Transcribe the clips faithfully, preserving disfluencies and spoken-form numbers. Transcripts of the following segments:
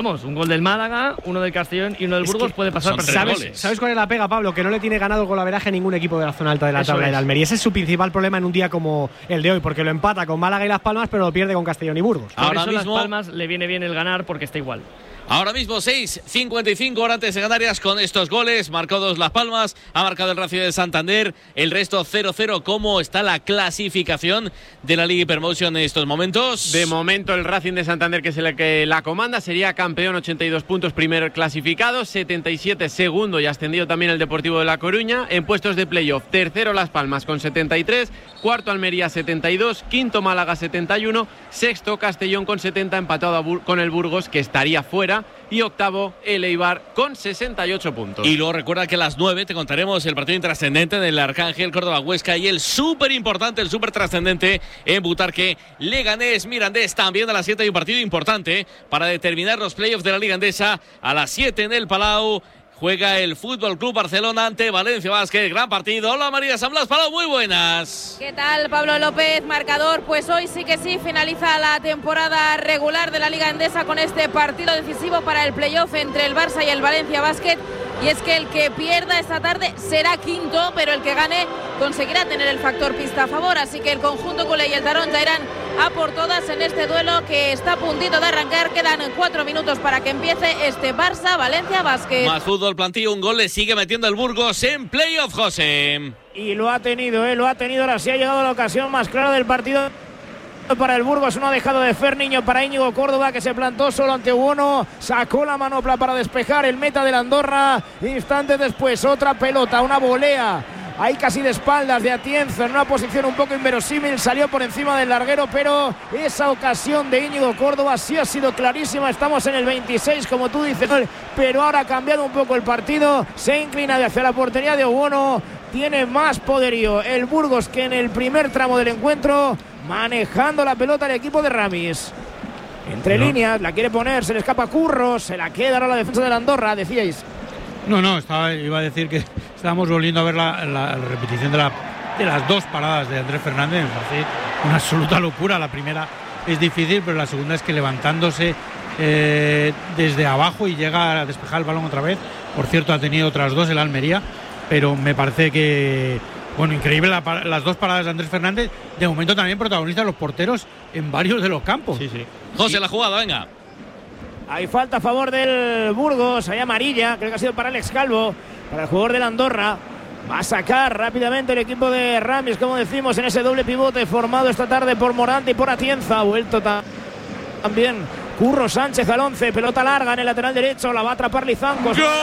Vamos, un gol del Málaga, uno del Castellón y uno del Burgos puede pasar. ¿Sabes, ¿Sabes cuál es la pega, Pablo? Que no le tiene ganado el golaveraje a ningún equipo de la zona alta de la Eso tabla es. del Almería. Ese es su principal problema en un día como el de hoy, porque lo empata con Málaga y Las Palmas, pero lo pierde con Castellón y Burgos. Por Ahora eso mismo, Las Palmas le viene bien el ganar porque está igual. Ahora mismo seis cincuenta y cinco horas antes de Canarias con estos goles. Marcó dos Las Palmas, ha marcado el Racing de Santander, el resto cero cero. ¿Cómo está la clasificación de la Liga Hypermotion en estos momentos? De momento el Racing de Santander, que es el que la comanda, sería campeón, ochenta y dos puntos, primer clasificado, setenta y siete segundo y ascendido también el Deportivo de La Coruña. En puestos de playoff, tercero Las Palmas con setenta y tres, cuarto Almería setenta y dos, quinto Málaga setenta y uno, sexto Castellón con setenta, empatado a Bur- con el Burgos, que estaría fuera, y octavo el Eibar con sesenta y ocho puntos. Y luego recuerda que a las nueve te contaremos el partido intrascendente del Arcángel Córdoba-Huesca y el súper importante, el súper trascendente en Butarque Leganés Mirandés. También a las siete hay un partido importante para determinar los playoffs de la Liga Endesa. A las siete en el Palau juega el Fútbol Club Barcelona ante Valencia Basket. Gran partido. Hola María San Blas Palau, muy buenas. ¿Qué tal, Pablo López? Marcador, pues hoy sí que sí finaliza la temporada regular de la Liga Endesa con este partido decisivo para el playoff entre el Barça y el Valencia Basket. Y es que el que pierda esta tarde será quinto, pero el que gane conseguirá tener el factor pista a favor. Así que el conjunto culé y el Tarón ya irán a por todas en este duelo que está a puntito de arrancar. Quedan cuatro minutos para que empiece este Barça-Valencia Basket. Más fútbol, plantillo, un gol le sigue metiendo el Burgos en playoff, José. Y lo ha tenido, ¿eh? lo ha tenido. Ahora sí ha llegado la ocasión más clara del partido para el Burgos. No ha dejado de Ferniño para Íñigo Córdoba, que se plantó solo ante Uono, sacó la manopla para despejar el meta del Andorra. Instantes después otra pelota, una volea ahí casi de espaldas de Atienzo, en una posición un poco inverosímil, salió por encima del larguero, pero esa ocasión de Íñigo Córdoba sí ha sido clarísima. Estamos en el veintiséis, como tú dices, pero ahora ha cambiado un poco el partido, se inclina hacia la portería de Uono. Tiene más poderío el Burgos que en el primer tramo del encuentro, manejando la pelota el equipo de Ramis. Entre no. líneas, la quiere poner, se le escapa Curro, se la queda ahora la defensa del Andorra, decíais. No, no, estaba, iba a decir que estábamos volviendo a ver la, la, la repetición de, la, de las dos paradas de Andrés Fernández. Así, una absoluta locura. La primera es difícil, pero la segunda es que levantándose eh, desde abajo y llega a despejar el balón otra vez. Por cierto, ha tenido otras dos el Almería, pero me parece que, bueno, increíble la, las dos paradas de Andrés Fernández. De momento también protagonistas los porteros en varios de los campos. Sí, sí. José, la jugada, venga. Hay falta a favor del Burgos, hay amarilla, creo que ha sido para Alex Calvo, para el jugador del Andorra. Va a sacar rápidamente el equipo de Ramis, como decimos, en ese doble pivote formado esta tarde por Morante y por Atienza. Ha vuelto también Curro Sánchez al once, pelota larga en el lateral derecho, la va a atrapar Lizancos. ¡Gol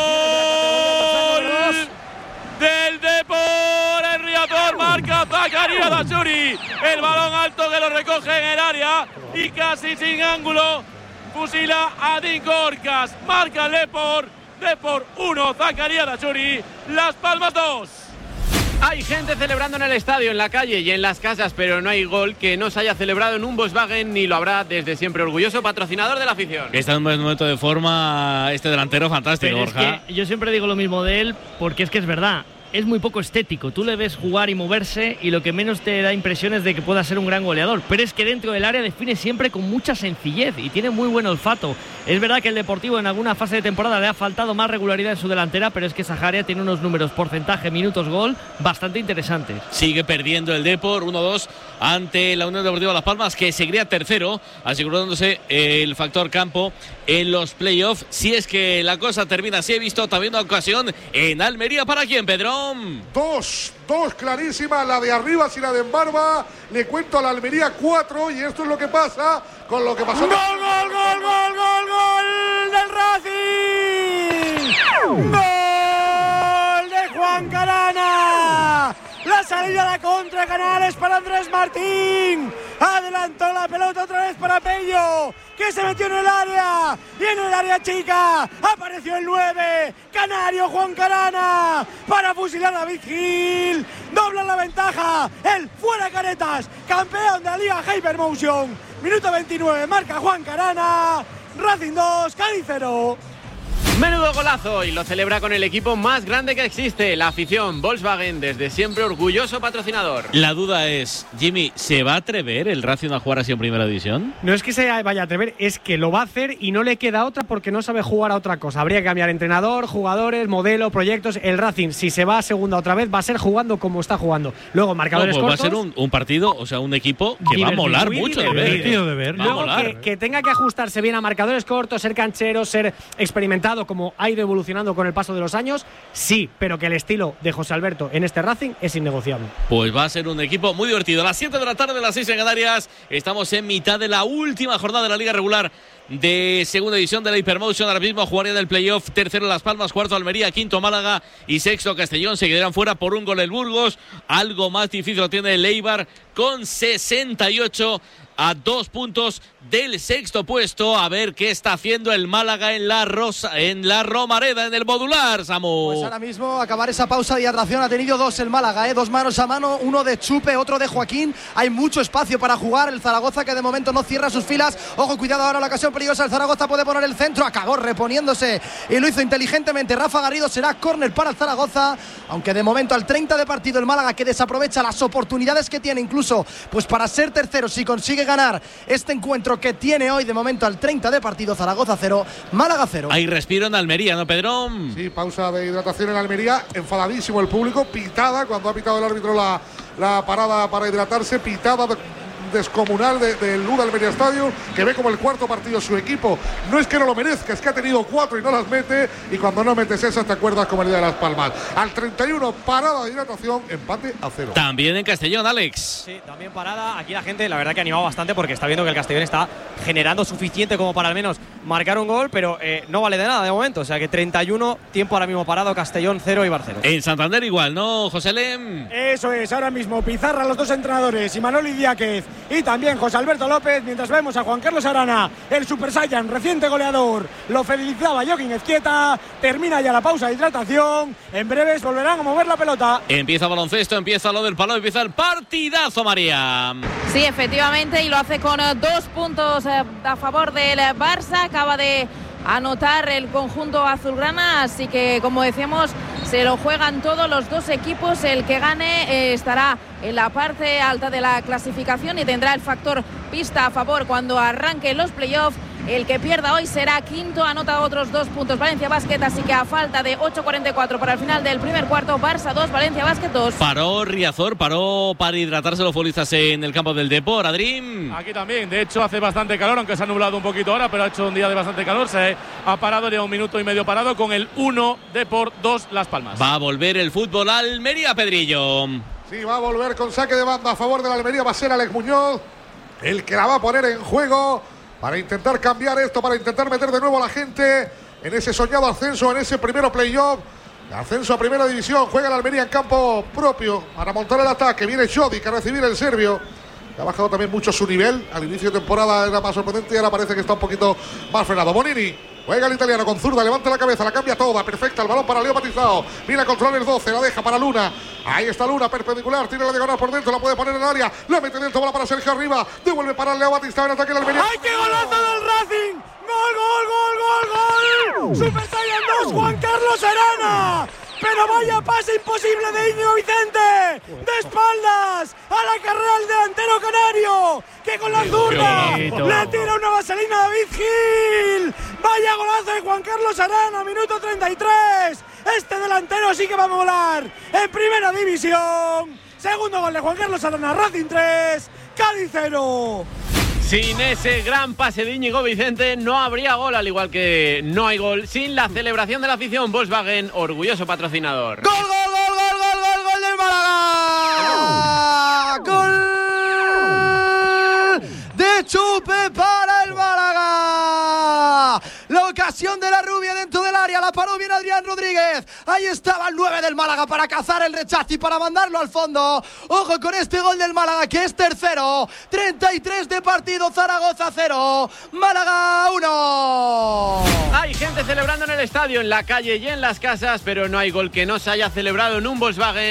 del Depor! El Riazor marca Zacarías Dachuri. El balón alto que lo recoge en el área y casi sin ángulo fusila a Dinko Orcas. Marca el Depor. Depor uno, Zacarías Dachuri. Las Palmas dos. Hay gente celebrando en el estadio, en la calle y en las casas, pero no hay gol que no se haya celebrado en un Volkswagen, ni lo habrá desde siempre. Orgulloso patrocinador de la afición. Está en un buen momento de forma este delantero fantástico, pero es Borja. Que yo siempre digo lo mismo de él, porque es que es verdad. Es muy poco estético. Tú le ves jugar y moverse y lo que menos te da impresión es de que pueda ser un gran goleador. Pero es que dentro del área define siempre con mucha sencillez y tiene muy buen olfato. Es verdad que el Deportivo en alguna fase de temporada le ha faltado más regularidad en su delantera, pero es que Saharia tiene unos números, porcentaje, minutos, gol, bastante interesantes. Sigue perdiendo el Depor uno dos ante la Unión Deportiva Las Palmas, que seguiría tercero, asegurándose el factor campo en los playoffs. Si es que la cosa termina así, he visto también una ocasión en Almería. ¿Para quién, Pedro? Dos, dos clarísimas, la de arriba y la de Embarba. Le cuento a la Almería cuatro y esto es lo que pasa con lo que pasó. ¡Gol, gol, gol, gol, gol, gol del Racing! ¡Gol de Juan Carana! La salida a la contra Canales para Andrés Martín. Adelantó la pelota otra vez para Pello, que se metió en el área. Y en el área chica apareció el nueve, canario Juan Carana, para fusilar a David Gil. Dobla la ventaja. El fuera Caretas, campeón de la Liga Hypermotion. Minuto veintinueve, marca Juan Carana. Racing dos, Cádiz cero. Menudo golazo y lo celebra con el equipo más grande que existe, la afición. Volkswagen, desde siempre orgulloso patrocinador. La duda es, Jimmy, ¿se va a atrever el Racing a jugar así en primera división? No es que se vaya a atrever, es que lo va a hacer y no le queda otra porque no sabe jugar a otra cosa. Habría que cambiar entrenador, jugadores, modelo, proyectos. El Racing, si se va a segunda otra vez, va a ser jugando como está jugando. Luego, marcadores no, pues cortos. Va a ser un, un partido, o sea, un equipo que va a molar mucho de ver. De ver. Luego, que, que tenga que ajustarse bien a marcadores cortos, ser canchero, ser experimentado, como ha ido evolucionando con el paso de los años, sí, pero que el estilo de José Alberto en este Racing es innegociable. Pues va a ser un equipo muy divertido. A las siete de la tarde, a las seis en Canarias, estamos en mitad de la última jornada de la Liga Regular de segunda división de la Hypermotion. Ahora mismo jugaría del playoff. Tercero Las Palmas, cuarto Almería, quinto Málaga y sexto Castellón. Se quedarán fuera por un gol el Burgos. Algo más difícil lo tiene el Eibar con sesenta y ocho, a dos puntos del sexto puesto. A ver qué está haciendo el Málaga en la Rosa, en la Romareda, en el modular, Samu. Pues ahora mismo acabar esa pausa de hidratación ha tenido dos el Málaga, ¿eh? Dos manos a mano, uno de Chupe, otro de Joaquín. Hay mucho espacio para jugar. El Zaragoza, que de momento no cierra sus filas. Ojo, cuidado ahora la ocasión peligrosa. El Zaragoza puede poner el centro, acabó reponiéndose y lo hizo inteligentemente Rafa Garrido. Será córner para el Zaragoza, aunque de momento al treinta de partido el Málaga, que desaprovecha las oportunidades que tiene incluso pues para ser tercero si consigue ganar este encuentro que tiene hoy. De momento al treinta de partido, Zaragoza cero, Málaga cero. Hay respiro en Almería, ¿no, Pedrón? Sí, pausa de hidratación en Almería. Enfadadísimo el público, pitada cuando ha pitado el árbitro la, la parada para hidratarse, pitada de, descomunal del de, de Almería Stadium, que ve como el cuarto partido su equipo. No es que no lo merezca, es que ha tenido cuatro y no las mete, y cuando no metes esas te acuerdas como el día de Las Palmas. Al treinta y uno, parada de hidratación, empate a cero. También en Castellón, Alex. Sí, también parada. Aquí la gente la verdad que ha animado bastante porque está viendo que el Castellón está generando suficiente como para al menos marcar un gol, pero eh, no vale de nada de momento. O sea que treinta y uno, tiempo ahora mismo parado, Castellón cero y Barcelona. En Santander igual, ¿no, José Lem? Eso es, ahora mismo Pizarra, los dos entrenadores, y Manolo Idiáquez, y también José Alberto López, mientras vemos a Juan Carlos Arana, el Super Saiyan, reciente goleador. Lo felicitaba Joaquín Ezquieta. Termina ya la pausa de hidratación. En breves volverán a mover la pelota. Empieza baloncesto, empieza lo del palo, empieza el partidazo, María. Sí, efectivamente, y lo hace con dos puntos a favor del Barça. Acaba de anotar el conjunto azulgrana, así que, como decíamos, se lo juegan todos los dos equipos. El que gane eh, estará en la parte alta de la clasificación y tendrá el factor pista a favor cuando arranquen los playoffs. El que pierda hoy será quinto, anota otros dos puntos Valencia Basket, así que a falta de ocho cuarenta y cuatro para el final del primer cuarto, Barça dos, Valencia Basket dos. Paró Riazor, paró para hidratarse los futbolistas en el campo del Depor, Adrín. Aquí también, de hecho hace bastante calor, aunque se ha nublado un poquito ahora, pero ha hecho un día de bastante calor. Se ha parado, ya un minuto y medio parado con el uno Depor, dos Las Palmas. Va a volver el fútbol Almería, Pedrillo. Sí, va a volver con saque de banda a favor de la Almería. Va a ser Alex Muñoz el que la va a poner en juego para intentar cambiar esto, para intentar meter de nuevo a la gente en ese soñado ascenso, en ese primero playoff. Ascenso a primera división. Juega la Almería en campo propio para montar el ataque. Viene Jovic a recibir el serbio. Ha bajado también mucho su nivel. Al inicio de temporada era más sorprendente y ahora parece que está un poquito más frenado. Bonini. Juega el italiano con zurda, levanta la cabeza, la cambia toda, perfecta, el balón para Leo Batistao, viene a controlar el doce, la deja para Luna, ahí está Luna, perpendicular, tiene la diagonal por dentro, la puede poner en el área, la mete dentro, bola para Sergio arriba, devuelve para Leo Batistao en ataque del Almería. ¡Ay, qué golazo del Racing! ¡Gol, gol, gol, gol, gol! ¡Super Saiyan dos, Juan Carlos Arana! Pero vaya pase imposible de Íñigo Vicente, de espaldas a la carrera del delantero canario, que con la zurda le tira una vaselina a David Gil. Vaya golazo de Juan Carlos Arana, minuto treinta y tres. Este delantero sí que va a volar en primera división. Segundo gol de Juan Carlos Arana, Racing tres, Cádiz cero. Sin ese gran pase de Íñigo Vicente no habría gol, al igual que no hay gol sin la celebración de la afición. Volkswagen, orgulloso patrocinador. ¡Gol, gol, gol, gol, gol, gol, gol del Málaga! ¡Gol de Chupe para el Málaga! La ocasión de la rubia dentro del área, la paró bien Adrián Rodríguez. Ahí estaba el nueve del Málaga para cazar el rechazo y para mandarlo al fondo. Ojo con este gol del Málaga, que es tercero. treinta y tres de partido, Zaragoza cero, Málaga uno. Hay gente celebrando en el estadio, en la calle y en las casas, pero no hay gol que no se haya celebrado en un Volkswagen.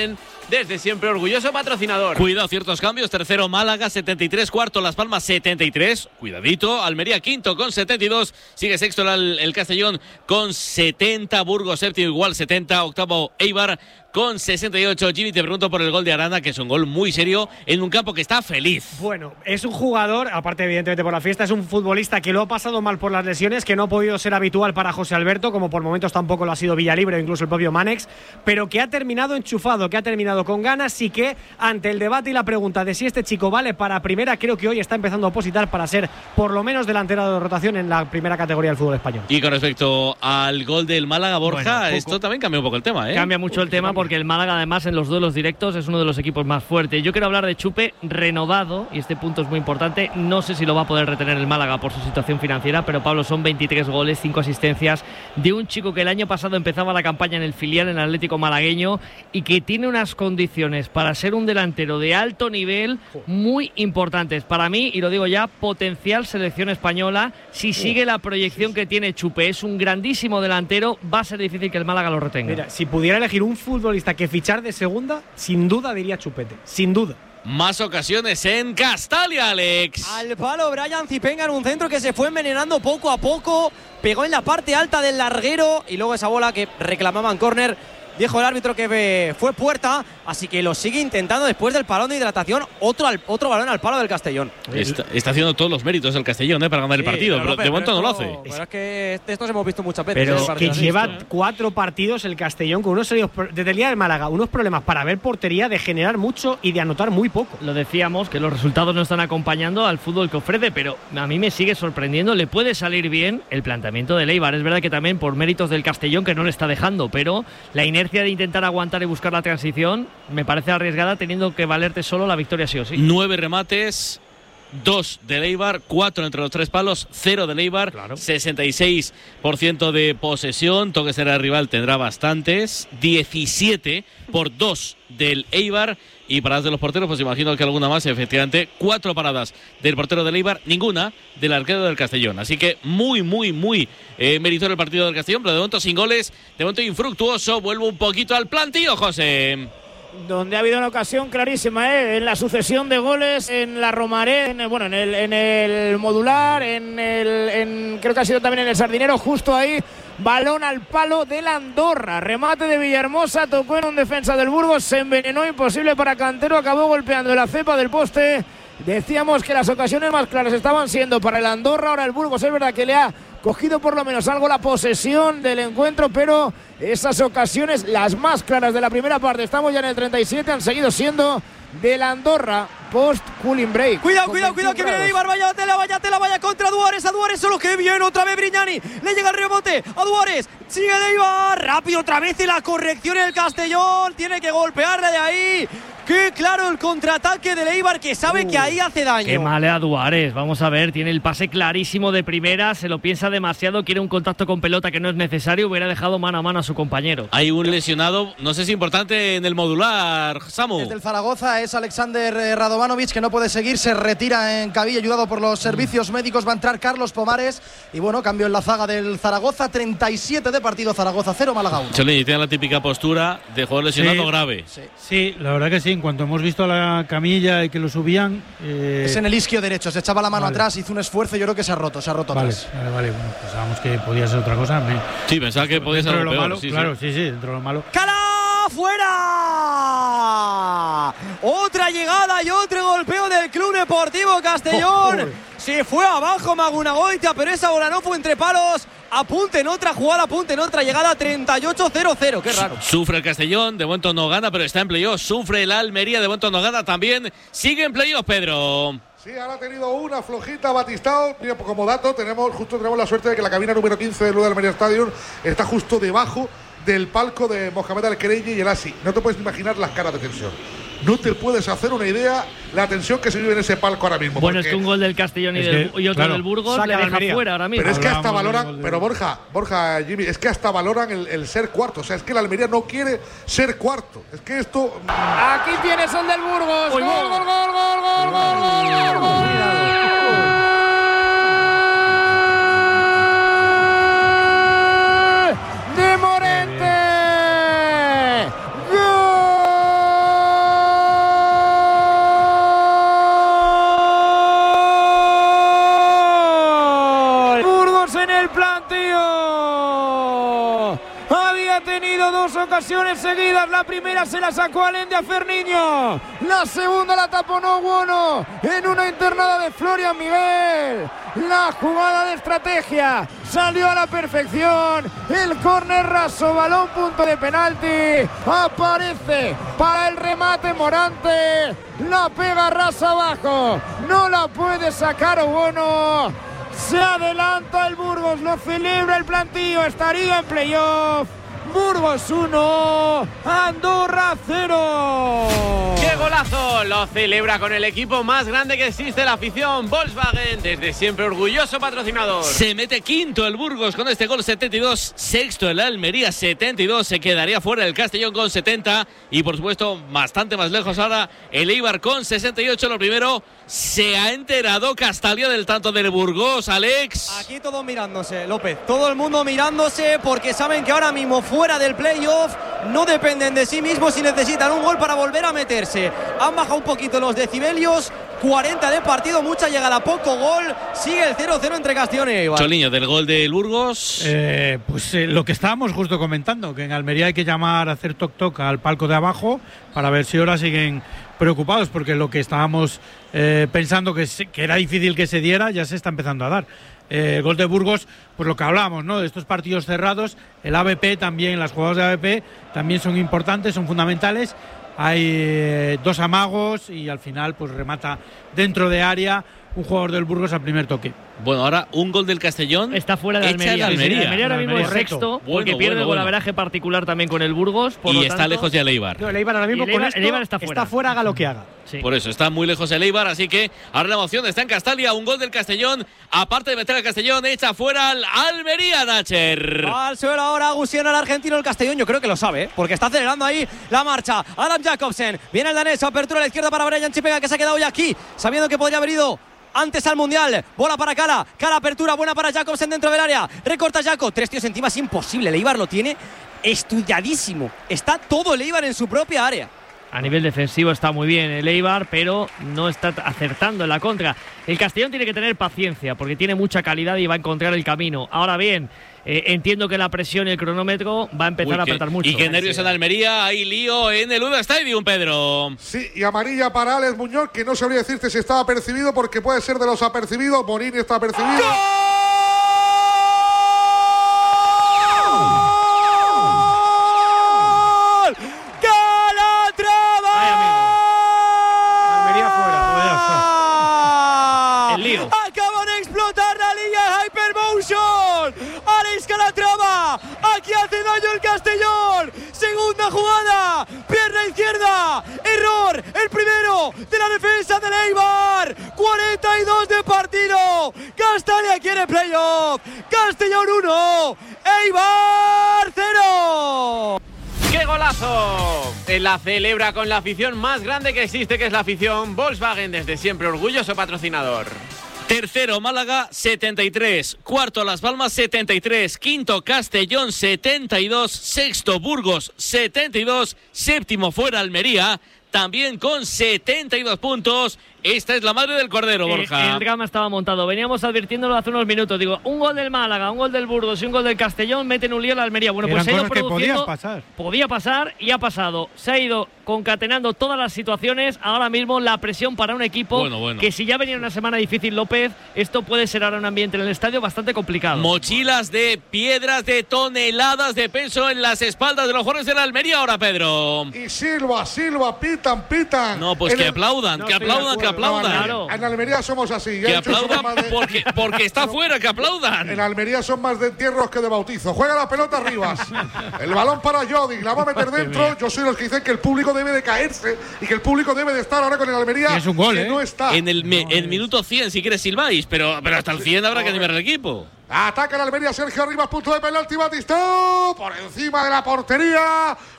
desde siempre orgulloso patrocinador. Cuidado, ciertos cambios. Tercero Málaga, setenta y tres. Cuarto Las Palmas, setenta y tres. Cuidadito. Almería quinto con setenta y dos. Sigue sexto el, el Castellón con setenta. Burgos séptimo igual setenta. Octavo Eibar con sesenta y ocho. Jimmy, te pregunto por el gol de Arana, que es un gol muy serio en un campo que está feliz. Bueno, es un jugador, aparte evidentemente por la fiesta, es un futbolista que lo ha pasado mal por las lesiones, que no ha podido ser habitual para José Alberto, como por momentos tampoco lo ha sido Villalibre o incluso el propio Manex, pero que ha terminado enchufado, que ha terminado con ganas y que ante el debate y la pregunta de si este chico vale para primera, creo que hoy está empezando a opositar para ser por lo menos delantero de rotación en la primera categoría del fútbol español. Y con respecto al gol del Málaga, Borja, bueno, esto también cambia un poco el tema, ¿eh? Cambia mucho el tema porque el Málaga además en los duelos directos es uno de los equipos más fuertes. Yo quiero hablar de Chupe renovado, y este punto es muy importante. No sé si lo va a poder retener el Málaga por su situación financiera, pero Pablo, son veintitrés goles, cinco asistencias de un chico que el año pasado empezaba la campaña en el filial, en el Atlético malagueño, y que tiene unas condiciones para ser un delantero de alto nivel muy importantes. Para mí, y lo digo ya, potencial selección española. Si sigue la proyección que tiene Chupe, es un grandísimo delantero, va a ser difícil que el Málaga lo retenga. Mira, si pudiera elegir un futbolista que fichar de segunda, sin duda diría Chupete, sin duda. Más ocasiones en Castalia, Alex. Al palo Brian Zipenga en un centro que se fue envenenando poco a poco, pegó en la parte alta del larguero y luego esa bola que reclamaban córner. Dijo el árbitro que fue puerta, así que lo sigue intentando después del parón de hidratación. Otro, al, otro balón al palo del Castellón. Está, está haciendo todos los méritos el Castellón ¿eh? para ganar sí, el partido, pero, pero de momento no lo hace. Pero es que estos hemos visto muchas veces. Pero que lleva ¿eh? cuatro partidos el Castellón con unos serios, desde el día del Málaga, unos problemas para ver portería, de generar mucho y de anotar muy poco. Lo decíamos, que los resultados no están acompañando al fútbol que ofrece, pero a mí me sigue sorprendiendo. Le puede salir bien el planteamiento de Eibar. Es verdad que también por méritos del Castellón, que no le está dejando, pero la inercia de intentar aguantar y buscar la transición me parece arriesgada, teniendo que valerte solo la victoria sí o sí. Nueve remates, dos de Eibar, cuatro entre los tres palos, cero de Eibar, claro. sesenta y seis por ciento de posesión. Toque será el rival, tendrá bastantes. diecisiete por dos del Eibar. Y paradas de los porteros, pues imagino que alguna más, efectivamente. Cuatro paradas del portero del Eibar, ninguna del arquero del Castellón. Así que muy, muy, muy eh, meritorio el partido del Castellón, pero de momento sin goles, de momento infructuoso. Vuelvo un poquito al plantillo, José. Donde ha habido una ocasión clarísima, ¿eh? En la sucesión de goles, en la Romaré, en el, bueno, en el, en el modular, en el, en, creo que ha sido también en el Sardinero, justo ahí. Balón al palo del Andorra, remate de Villahermosa, tocó en un defensa del Burgos, se envenenó, imposible para Cantero, acabó golpeando la cepa del poste. Decíamos que las ocasiones más claras estaban siendo para el Andorra, ahora el Burgos es verdad que le ha cogido por lo menos algo la posesión del encuentro, pero esas ocasiones, las más claras de la primera parte, estamos ya en el treinta y siete, han seguido siendo del Andorra post cooling break. Cuidado, cuidado, cuidado, que viene Eibar, vaya tela, vaya tela, vaya contra Duárez, a Duárez, solo que bien, otra vez Brignani, le llega el rebote a Duárez, sigue Eibar, rápido otra vez y la corrección en el Castellón, tiene que golpearle de ahí. Qué claro el contraataque del Eibar, que sabe uh, que ahí hace daño. Qué mal a Duárez, vamos a ver, tiene el pase clarísimo de primera, se lo piensa demasiado, quiere un contacto con pelota que no es necesario, hubiera dejado mano a mano a su compañero. Hay un lesionado, no sé si importante en el modular, Samu. Desde el Zaragoza es Alexander Radovanovic, que no puede seguir, se retira en Cabilla, ayudado por los servicios médicos. Va a entrar Carlos Pomares y bueno, cambio en la zaga del Zaragoza, treinta y siete de partido, Zaragoza cero, Málaga uno. Cholini tiene la típica postura de jugador lesionado sí, grave. Sí. sí, la verdad que sí. En cuanto hemos visto la camilla y que lo subían… Eh... Es en el isquio derecho, se echaba la mano vale. atrás, hizo un esfuerzo, yo creo que se ha roto, se ha roto vale, atrás. Vale, vale, bueno, pensábamos que podía ser otra cosa. Me... Sí, pensaba que podía ser algo peor. Malo, sí, claro, sí. sí, sí, dentro de lo malo. ¡Cala! ¡Fuera! Otra llegada y otro golpeo del Club Deportivo Castellón. Oh, oh. Se fue abajo Magunagoitia, pero esa bola no fue entre palos. Apunten otra jugada, apunten otra llegada, treinta y ocho cero cero. Qué raro. Sufre el Castellón, de momento no gana, pero está en playoff. Sufre el Almería, de momento no gana también. Sigue en playoff, Pedro. Sí, ahora ha tenido una flojita Batistao. Mira, como dato, tenemos justo tenemos la suerte de que la cabina número quince del Almería Stadium está justo debajo del palco de Mohamed Al-Kereyi y el Asi. No te puedes imaginar las caras de tensión. No te puedes hacer una idea la tensión que se vive en ese palco ahora mismo. Bueno, es que un gol del Castellón y, del, que, y otro claro, del Burgos le deja fuera ahora mismo. Pero es que hasta valoran, pero Borja, Borja, Jimmy, es que hasta valoran el, el ser cuarto. O sea, es que la Almería no quiere ser cuarto. Es que esto… Aquí tienes el del Burgos. Gol, gol, gol, gol, gol, gol, gol, gol, gol. De Morente. Gol. tenido dos ocasiones seguidas. La primera se la sacó Allende a Ferniño. La segunda la taponó Buono en una internada de Florian Miguel. La jugada de estrategia salió a la perfección. El córner raso, balón punto de penalti. Aparece para el remate Morante. La pega rasa abajo. No la puede sacar Buono. Se adelanta el Burgos, lo celebra el plantillo, estaría en playoff. Burgos uno, Andorra cero. ¡Qué golazo! Lo celebra con el equipo más grande que existe, la afición Volkswagen, desde siempre orgulloso patrocinador. Se mete quinto el Burgos con este gol setenta y dos, sexto el Almería setenta y dos, se quedaría fuera el Castellón con setenta y por supuesto bastante más lejos ahora el Eibar con sesenta y ocho. Lo primero, se ha enterado Castalia del tanto del Burgos, Alex. Aquí todos mirándose, López, todo el mundo mirándose porque saben que ahora mismo fuera del playoff no dependen de sí mismos y necesitan un gol para volver a meterse. Han bajado un poquito los decibelios, cuarenta de partido, mucha llegada, poco gol, sigue el cero cero entre Castellón y Eibar. Choliño, del gol del Burgos. Eh, pues eh, lo que estábamos justo comentando, que en Almería hay que llamar a hacer toc toc al palco de abajo para ver si ahora siguen preocupados, porque lo que estábamos eh, pensando que, se, que era difícil que se diera ya se está empezando a dar. Eh, el gol de Burgos, pues lo que hablamos, ¿no? De estos partidos cerrados, el A B P también, las jugadas de A B P también son importantes, son fundamentales. Hay eh, dos amagos y al final pues remata dentro de área un jugador del Burgos al primer toque. Bueno, ahora un gol del Castellón. Está fuera de Almería. De Almería. Sí, Almería ahora mismo es Correcto. sexto, Bueno, porque pierde bueno, el golaveraje particular también con el Burgos. Por y lo está tanto, lejos ya el Eibar. No, el Eibar ahora mismo el con Eibar- esto el Eibar está fuera. está fuera, haga lo que haga. Sí. Por eso está muy lejos el Eibar, así que ahora la emoción está en Castalia. Un gol del Castellón, aparte de meter al Castellón, echa fuera al Almería, Nacher. Al suelo ahora Gusiano, el argentino, el Castellón, yo creo que lo sabe, ¿eh? Porque está acelerando ahí la marcha. Adam Jacobsen, viene el danés, apertura a la izquierda para Brian Chipega, que se ha quedado ya aquí, sabiendo que podría haber ido antes al Mundial. Bola para Cala, Cala apertura, buena para Jacobsen dentro del área, recorta Jaco, tres tíos encima, es imposible, el Eibar lo tiene estudiadísimo, está todo el Eibar en su propia área. A nivel defensivo está muy bien el Eibar, pero no está acertando en la contra. El Castellón tiene que tener paciencia, porque tiene mucha calidad y va a encontrar el camino. Ahora bien, eh, entiendo que la presión y el cronómetro va a empezar Uy, a apretar que, mucho. Y qué nervios en Almería, hay lío en el Uda Stadium, Pedro. Sí, y amarilla para Alex Muñoz, que no sabría decirte si estaba apercibido, porque puede ser de los apercibidos. Morini está apercibido. Almería fuera. El lío. Acaban de explotar la línea Hypermotion. Alex Calatrava. Aquí hace daño el Castellón. Segunda jugada. Pierna izquierda. Error. El primero de la defensa del Eibar. cuarenta y dos de partido. Castalia quiere playoff. Castellón uno. Eibar cero. ¡Qué golazo! La celebra con la afición más grande que existe, que es la afición Volkswagen, desde siempre orgulloso patrocinador. Tercero, Málaga, setenta y tres. Cuarto, Las Palmas, setenta y tres. Quinto, Castellón, setenta y dos. Sexto, Burgos, setenta y dos. Séptimo, fuera Almería, también con setenta y dos puntos. Esta es la madre del Cordero, Borja. Eh, el drama estaba montado. Veníamos advirtiéndolo hace unos minutos. Digo, un gol del Málaga, un gol del Burgos y un gol del Castellón meten un lío a la Almería. Bueno, pues Eran se ha ido cosas que produciendo. podías pasar. Podía pasar y ha pasado. Se ha ido concatenando todas las situaciones. Ahora mismo la presión para un equipo Bueno, bueno. que si ya venía una semana difícil, López, esto puede ser ahora un ambiente en el estadio bastante complicado. Mochilas de piedras, de toneladas de peso en las espaldas de los jugadores de la Almería ahora, Pedro. Y Silva, Silva, pitan, pitan. No, pues En que el- aplaudan, No que estoy de aplaudan, que acuerdo, aplaudan. claro. En Almería somos así. Ya Que he dicho, somos aplaudan más de- porque, porque está fuera, que En aplaudan. Almería son más de entierros que de bautizo. Juega la pelota Rivas. El balón para Jodi. La va a meter dentro. Yo soy los que dicen que el público debe de caerse y que el público debe de estar ahora con el Almería. Y es un gol, que ¿eh? no está. En el me- en minuto cien, si quieres, silbáis, pero, pero hasta el cien habrá que animar el equipo. Ataca el Almería, Sergio Rivas, punto de penalti, Batistó por encima de la portería.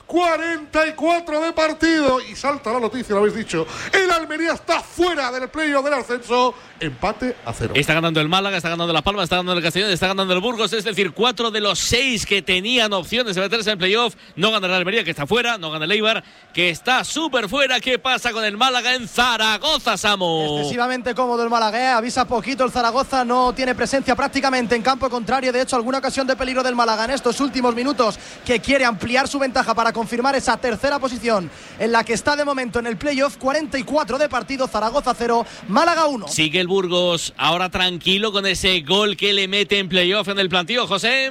cuarenta y cuatro de partido. Y salta la noticia, lo habéis dicho. El Almería está fuera del playoff del ascenso. Empate a cero. Está ganando el Málaga, está ganando Las Palmas, está ganando el Castellón, está ganando el Burgos. Es decir, cuatro de los seis que tenían opciones de meterse en playoff. No gana el Almería, que está fuera. No gana el Eibar, que está súper fuera. ¿Qué pasa con el Málaga en Zaragoza, Samu? Excesivamente cómodo el Málaga, ¿eh? Avisa poquito el Zaragoza. No tiene presencia prácticamente en campo contrario. De hecho, alguna ocasión de peligro del Málaga en estos últimos minutos, que quiere ampliar su ventaja para confirmar esa tercera posición en la que está de momento en el playoff. Cuarenta y cuatro de partido. Zaragoza cero, Málaga uno. Sigue el Burgos ahora tranquilo con ese gol que le mete en playoff en el plantío, José.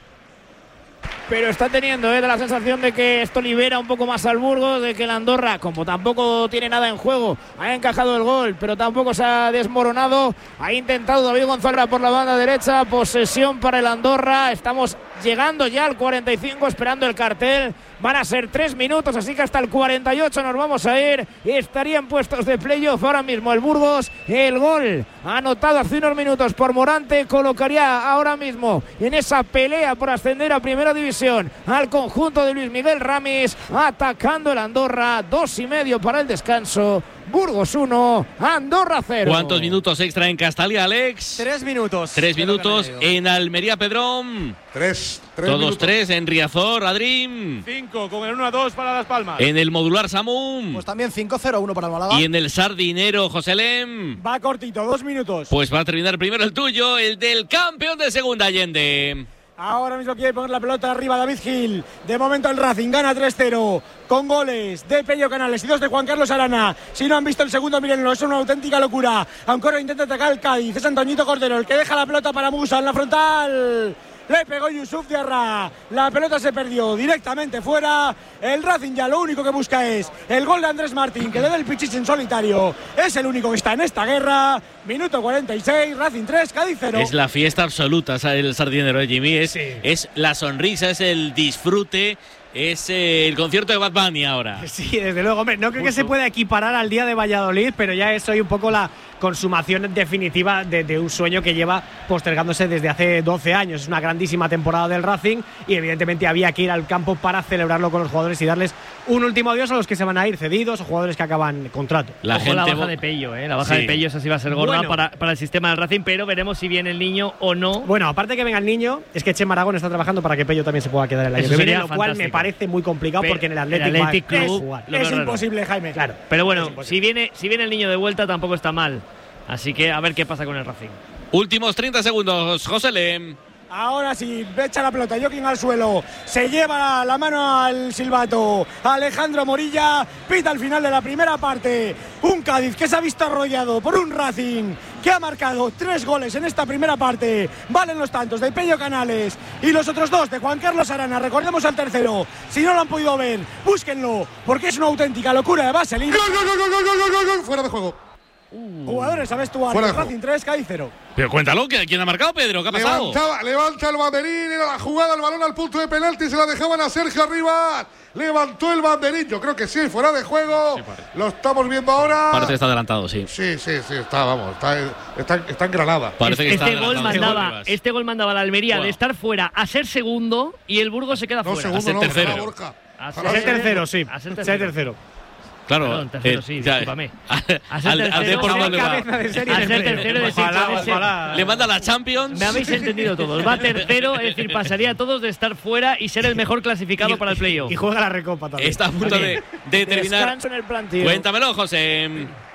Pero está teniendo eh, la sensación de que esto libera un poco más al Burgos, de que el Andorra, como tampoco tiene nada en juego, ha encajado el gol, pero tampoco se ha desmoronado. Ha intentado David González por la banda derecha, posesión para el Andorra. Estamos llegando ya al cuarenta y cinco, esperando el cartel. Van a ser tres minutos, así que hasta el cuarenta y ocho nos vamos a ir. Estarían puestos de playoff ahora mismo el Burgos. El gol anotado hace unos minutos por Morante colocaría ahora mismo en esa pelea por ascender a Primera División al conjunto de Luis Miguel Ramis, atacando el Andorra. Dos y medio para el descanso. Burgos uno, Andorra cero. ¿Cuántos minutos extra en Castalia, Alex? Tres minutos. Tres minutos en Almería, Pedrón. Tres. tres Todos minutos. tres en Riazor, Adrim. Cinco, con el uno a dos para Las Palmas. En el modular, Samum. Pues también cinco cero uno para el Málaga. Y en el Sardinero, José Lem. Va cortito, dos minutos. Pues va a terminar primero el tuyo, el del campeón de Segunda, Allende. Ahora mismo quiere poner la pelota arriba David Gil. De momento el Racing gana tres cero con goles de Pello Canales y dos de Juan Carlos Arana. Si no han visto el segundo, mírenlo, es una auténtica locura. Aunque ahora intenta atacar el Cádiz. Es Antoñito Cordero el que deja la pelota para Musa en la frontal. Le pegó Yusuf Diarra. La pelota se perdió directamente fuera. El Racing ya lo único que busca es el gol de Andrés Martín, que le da el pichis en solitario. Es el único que está en esta guerra. Minuto cuarenta y seis, Racing tres, Cádiz cero. Es la fiesta absoluta el Sardinero de Jimmy. Es, Sí. es la sonrisa, es el disfrute. Es eh, el concierto de Bad Bunny ahora. Sí, desde luego. Hombre, no creo que se pueda equiparar al día de Valladolid, pero ya es hoy un poco la consumación definitiva de, de un sueño que lleva postergándose desde hace doce años. Es una grandísima temporada del Racing y evidentemente había que ir al campo para celebrarlo con los jugadores y darles un último adiós a los que se van a ir cedidos o jugadores que acaban contrato. La, Ojo, gente la baja de Pello, ¿eh? La baja sí. de Pello, esa sí va a ser gorda bueno. para, para el sistema del Racing, pero veremos si viene el niño o no. Bueno, aparte que venga el niño, es que Chema Aragón está trabajando para que Pello también se pueda quedar el año que viene, lo cual me parece muy complicado pero, porque en el Athletic, el Athletic Club jugar. Es imposible, Jaime. Claro. Pero bueno, si viene, si viene el niño de vuelta tampoco está mal. Así que a ver qué pasa con el Racing. Últimos treinta segundos, José Lem. Ahora sí, echa la pelota, Joaquín al suelo, se lleva la mano al silbato, Alejandro Morilla, pita al final de la primera parte, un Cádiz que se ha visto arrollado por un Racing que ha marcado tres goles en esta primera parte, valen los tantos de Pello Canales y los otros dos de Juan Carlos Arana, recordemos al tercero, si no lo han podido ver, búsquenlo, porque es una auténtica locura de Vaselín. ¡Gol, gol, gol, gol, gol, gol, gol! Fuera de juego. Uh. Jugadores, ¿sabes tú? Racing tres, Cádiz cero. Pero cuéntalo, ¿quién ha marcado, Pedro? ¿Qué ha pasado? Levantaba, levanta el banderín, era la jugada, el balón al punto de penalti, se la dejaban a Sergio Arribas. Levantó el banderín, yo creo que sí, fuera de juego. Sí, lo estamos viendo ahora. Parece que está adelantado, sí. Sí, sí, sí, está, vamos, está, está, está en Granada. Parece que este, está gol mandaba, este gol mandaba a la Almería wow. de estar fuera a ser segundo y el Burgos se queda no, fuera. Segundo, a ser no, tercero. A ser, a ser tercero, sí. A ser tercero. tercero. Claro, Perdón, tercero, eh, sí, discúlpame. A ser tercero, al Deportivo le va. A ser tercero de ojalá, Le manda la Champions. Me habéis entendido todos. Va tercero, es decir, pasaría a todos de estar fuera y ser el mejor clasificado y, para el playoff. Y juega la Recopa también. Está a punto de, de terminar. Descanso en el plantío. Cuéntamelo, José.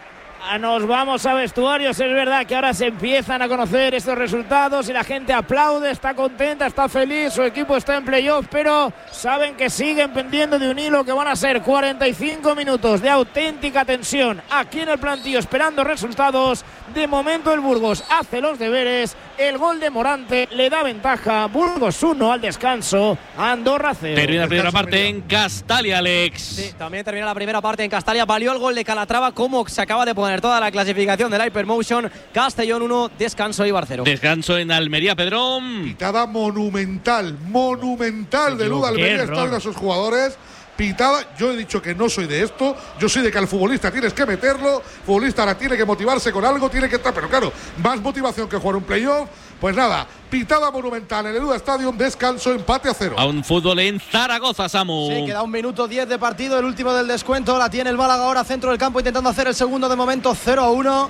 Nos vamos a vestuarios, es verdad que ahora se empiezan a conocer estos resultados y la gente aplaude, está contenta, está feliz, su equipo está en playoff, pero saben que siguen pendiendo de un hilo que van a ser cuarenta y cinco minutos de auténtica tensión aquí en el plantío esperando resultados. De momento el Burgos hace los deberes, el gol de Morante le da ventaja, Burgos uno al descanso, Andorra cero. Termina la primera parte en Castalia, Alex. Sí, también termina la primera parte en Castalia, valió el gol de Calatrava como se acaba de poner toda la clasificación del Hypermotion. Castellón uno, descanso Eibar cero. Descanso en Almería, Pedrón. Pitada monumental, monumental de Luz Almería, están a sus jugadores. Pitada, yo he dicho que no soy de esto, yo soy de que al futbolista tienes que meterlo, futbolista ahora tiene que motivarse con algo, tiene que estar, pero claro, más motivación que jugar un playoff, Pues nada, pitada monumental en el Uda Stadium, descanso, empate a cero. A un fútbol en Zaragoza, Samu. Sí, queda un minuto diez de partido, el último del descuento. La tiene el Málaga ahora, centro del campo, intentando hacer el segundo de momento, cero a uno.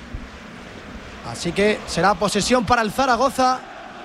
Así que será posesión para el Zaragoza.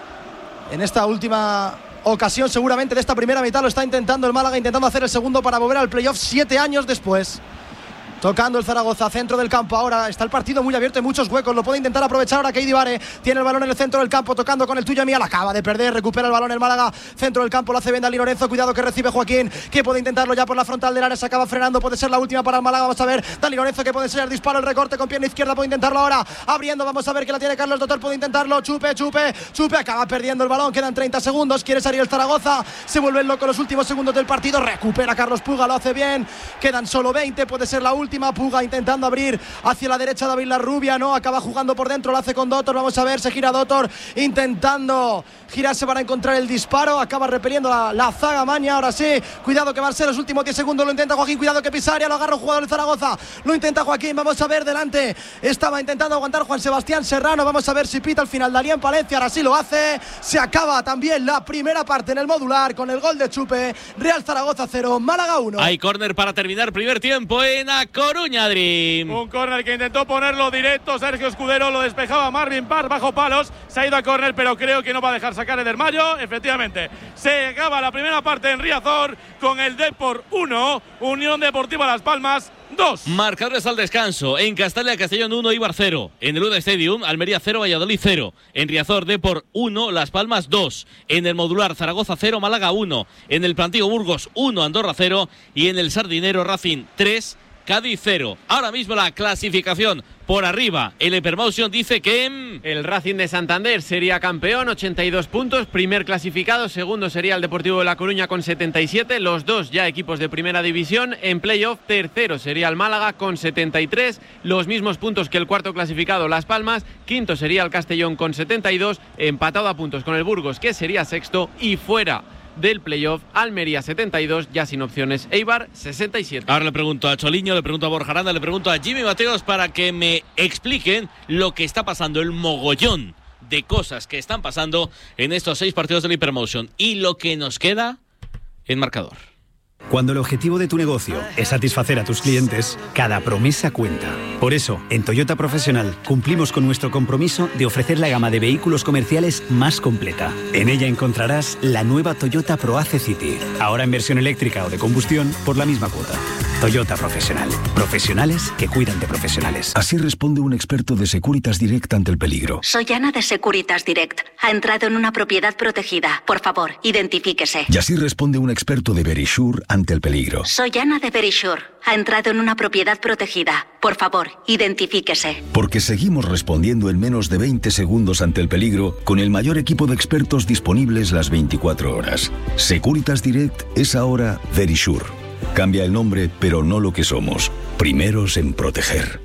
En esta última ocasión, seguramente de esta primera mitad, lo está intentando el Málaga, intentando hacer el segundo para volver al playoff siete años después. Tocando el Zaragoza, centro del campo. Ahora está el partido muy abierto, hay muchos huecos. Lo puede intentar aprovechar ahora Keidi Bare. Tiene el balón en el centro del campo, tocando con el tuyo Mía. La acaba de perder, recupera el balón el Málaga. Centro del campo, lo hace bien Dani Lorenzo. Cuidado que recibe Joaquín, que puede intentarlo ya por la frontal del área. Se acaba frenando, puede ser la última para el Málaga. Vamos a ver, Dani Lorenzo que puede enseñar disparo, el recorte con pierna izquierda. Puede intentarlo ahora, abriendo. Vamos a ver que la tiene Carlos Doctor. Puede intentarlo, chupe, chupe, chupe. Acaba perdiendo el balón, quedan treinta segundos. Quiere salir el Zaragoza, se vuelve loco los últimos segundos del partido. Recupera Carlos Puga, lo hace bien. Quedan solo veinte, puede ser la última. Puga intenta abrir hacia la derecha David Larrubia, no, acaba jugando por dentro, lo hace con Dotor, vamos a ver, se gira Dotor intentando girarse para encontrar el disparo, acaba repeliendo la, la zaga Maña, ahora sí, cuidado que va a ser los últimos diez segundos, lo intenta Joaquín, cuidado que Pisaria, lo agarra un jugador de Zaragoza, lo intenta Joaquín, vamos a ver, delante estaba intentando aguantar Juan Sebastián Serrano, vamos a ver si pita al final Dalian Palencia, ahora sí lo hace, se acaba también la primera parte en el modular con el gol de Chupe, Real Zaragoza cero, Málaga uno. Hay córner para terminar primer tiempo en A Coruña, Adri. Un córner que intentó ponerlo directo Sergio Escudero, lo despejaba Marvin Parr bajo palos, se ha ido a córner, pero creo que no va a dejar sacar el Hermayo. Efectivamente, se acaba la primera parte en Riazor con el Depor uno, Unión Deportiva Las Palmas dos. Marcadores al descanso. En Castalia, Castellón uno, Eibar cero. En el Uda Stadium, Almería cero, Valladolid cero. En Riazor, Depor uno, Las Palmas dos. En el modular, Zaragoza cero, Málaga uno. En el Plantío, Burgos uno, Andorra cero. Y en el Sardinero, Racing tres, Cádiz cero. Ahora mismo la clasificación por arriba. El Hypermotion dice que el Racing de Santander sería campeón, ochenta y dos puntos, primer clasificado, segundo sería el Deportivo de La Coruña con setenta y siete, los dos ya equipos de primera división. En playoff, tercero sería el Málaga con setenta y tres, los mismos puntos que el cuarto clasificado Las Palmas, quinto sería el Castellón con setenta y dos, empatado a puntos con el Burgos que sería sexto, y fuera del playoff, Almería setenta y dos, ya sin opciones, Eibar sesenta y siete. Ahora le pregunto a Choliño, le pregunto a Borja Aranda, le pregunto a Jimmy Mateos para que me expliquen lo que está pasando, el mogollón de cosas que están pasando en estos seis partidos del Hypermotion y lo que nos queda en marcador. Cuando el objetivo de tu negocio es satisfacer a tus clientes, cada promesa cuenta. Por eso, en Toyota Profesional cumplimos con nuestro compromiso de ofrecer la gama de vehículos comerciales más completa. En ella encontrarás la nueva Toyota ProAce City, ahora en versión eléctrica o de combustión por la misma cuota. Toyota Profesional. Profesionales que cuidan de profesionales. Así responde un experto de Securitas Direct ante el peligro. Soy Ana de Securitas Direct. Ha entrado en una propiedad protegida. Por favor, identifíquese. Y así responde un experto de Verisure ante el peligro. Soy Ana de Verisure. Ha entrado en una propiedad protegida. Por favor, identifíquese. Porque seguimos respondiendo en menos de veinte segundos ante el peligro con el mayor equipo de expertos disponibles las veinticuatro horas. Securitas Direct es ahora Verisure. Cambia el nombre, pero no lo que somos. Primeros en proteger.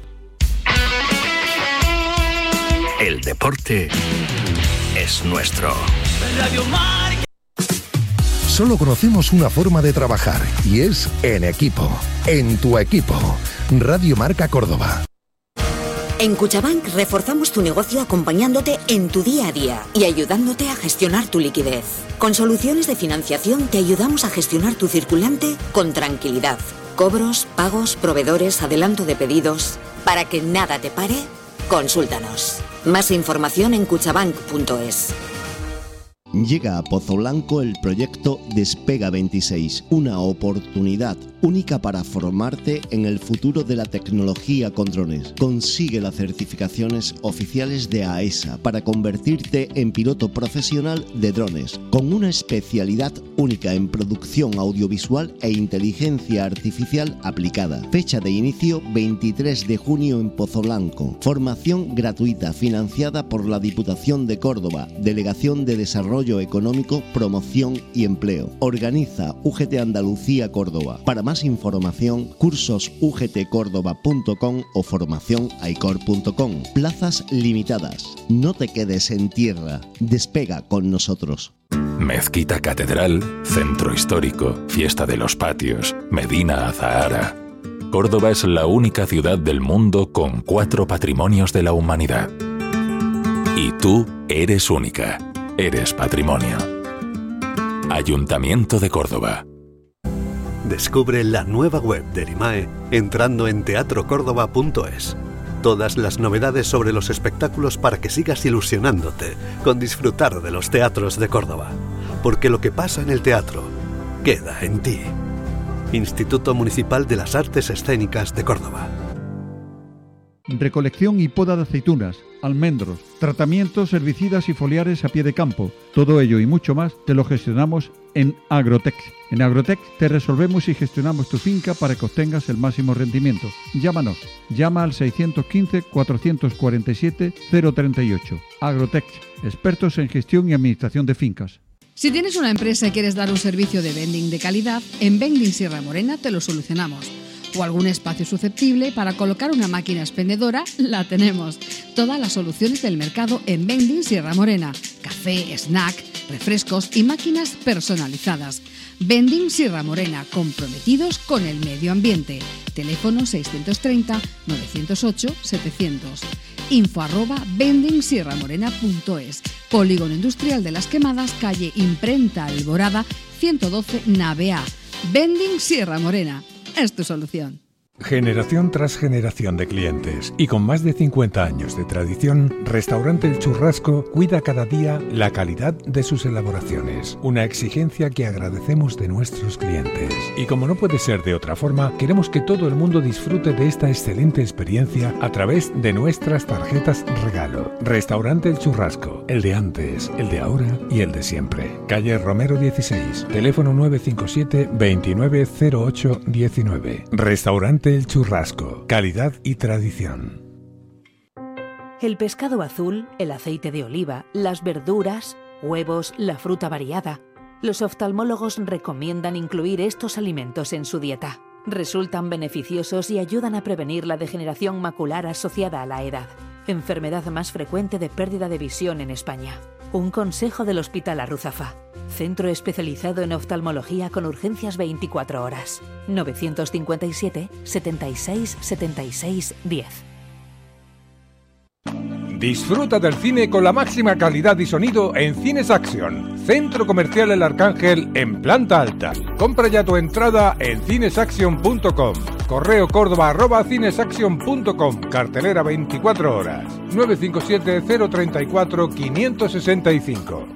El deporte es nuestro. Radio Marca. Solo conocemos una forma de trabajar y es en equipo. En tu equipo. Radio Marca Córdoba. En Cuchabank reforzamos tu negocio acompañándote en tu día a día y ayudándote a gestionar tu liquidez. Con soluciones de financiación te ayudamos a gestionar tu circulante con tranquilidad. Cobros, pagos, proveedores, adelanto de pedidos. Para que nada te pare, consúltanos. Más información en cuchabank punto es. Llega a Pozo Blanco el proyecto Despega veintiséis, una oportunidad única para formarte en el futuro de la tecnología con drones. Consigue las certificaciones oficiales de AESA para convertirte en piloto profesional de drones, con una especialidad única en producción audiovisual e inteligencia artificial aplicada. Fecha de inicio veintitrés de junio en Pozo Blanco. Formación gratuita financiada por la Diputación de Córdoba, Delegación de Desarrollo Económico, Promoción y Empleo. Organiza U G T Andalucía Córdoba. Para más información, cursos u g t córdoba punto com o formación aicor punto com. Plazas limitadas. No te quedes en tierra. Despega con nosotros. Mezquita Catedral, Centro Histórico, Fiesta de los Patios, Medina Azahara. Córdoba es la única ciudad del mundo con cuatro patrimonios de la humanidad. Y tú eres única. Eres patrimonio. Ayuntamiento de Córdoba. Descubre la nueva web del I M A E entrando en teatro córdoba punto es. Todas las novedades sobre los espectáculos para que sigas ilusionándote con disfrutar de los teatros de Córdoba. Porque lo que pasa en el teatro queda en ti. Instituto Municipal de las Artes Escénicas de Córdoba. Recolección y poda de aceitunas, almendros, tratamientos herbicidas y foliares a pie de campo. Todo ello y mucho más te lo gestionamos en Agrotec. En Agrotec te resolvemos y gestionamos tu finca para que obtengas el máximo rendimiento. Llámanos. Llama al seiscientos quince, cuatrocientos cuarenta y siete, cero treinta y ocho. Agrotec, expertos en gestión y administración de fincas. Si tienes una empresa y quieres dar un servicio de vending de calidad, en Vending Sierra Morena te lo solucionamos. O algún espacio susceptible para colocar una máquina expendedora, la tenemos. Todas las soluciones del mercado en Vending Sierra Morena. Café, snack, refrescos y máquinas personalizadas. Vending Sierra Morena, comprometidos con el medio ambiente. Teléfono seiscientos treinta, novecientos ocho, setecientos. Info arroba vending sierra morena punto es. Polígono Industrial de las Quemadas, calle Imprenta Alborada, ciento doce, nave A. Vending Sierra Morena. Es tu solución. Generación tras generación de clientes y con más de cincuenta años de tradición, Restaurante El Churrasco cuida cada día la calidad de sus elaboraciones, una exigencia que agradecemos de nuestros clientes. Y como no puede ser de otra forma, queremos que todo el mundo disfrute de esta excelente experiencia a través de nuestras tarjetas regalo. Restaurante El Churrasco, el de antes, el de ahora y el de siempre. Calle Romero dieciséis, teléfono nueve cinco siete, veintinueve cero ocho diecinueve. Restaurante El Churrasco, calidad y tradición. El pescado azul, el aceite de oliva, las verduras, huevos, la fruta variada. Los oftalmólogos recomiendan incluir estos alimentos en su dieta. Resultan beneficiosos y ayudan a prevenir la degeneración macular asociada a la edad, enfermedad más frecuente de pérdida de visión en España. Un consejo del Hospital Arruzafa. Centro especializado en oftalmología con urgencias veinticuatro horas. novecientos cincuenta y siete, setenta y seis, setenta y seis, diez. Disfruta del cine con la máxima calidad y sonido en Cines Action, Centro Comercial El Arcángel en planta alta. Compra ya tu entrada en cinesaction punto com. Correo córdoba arroba cinesaction punto com. Cartelera veinticuatro horas. nueve cinco siete, cero treinta y cuatro, quinientos sesenta y cinco.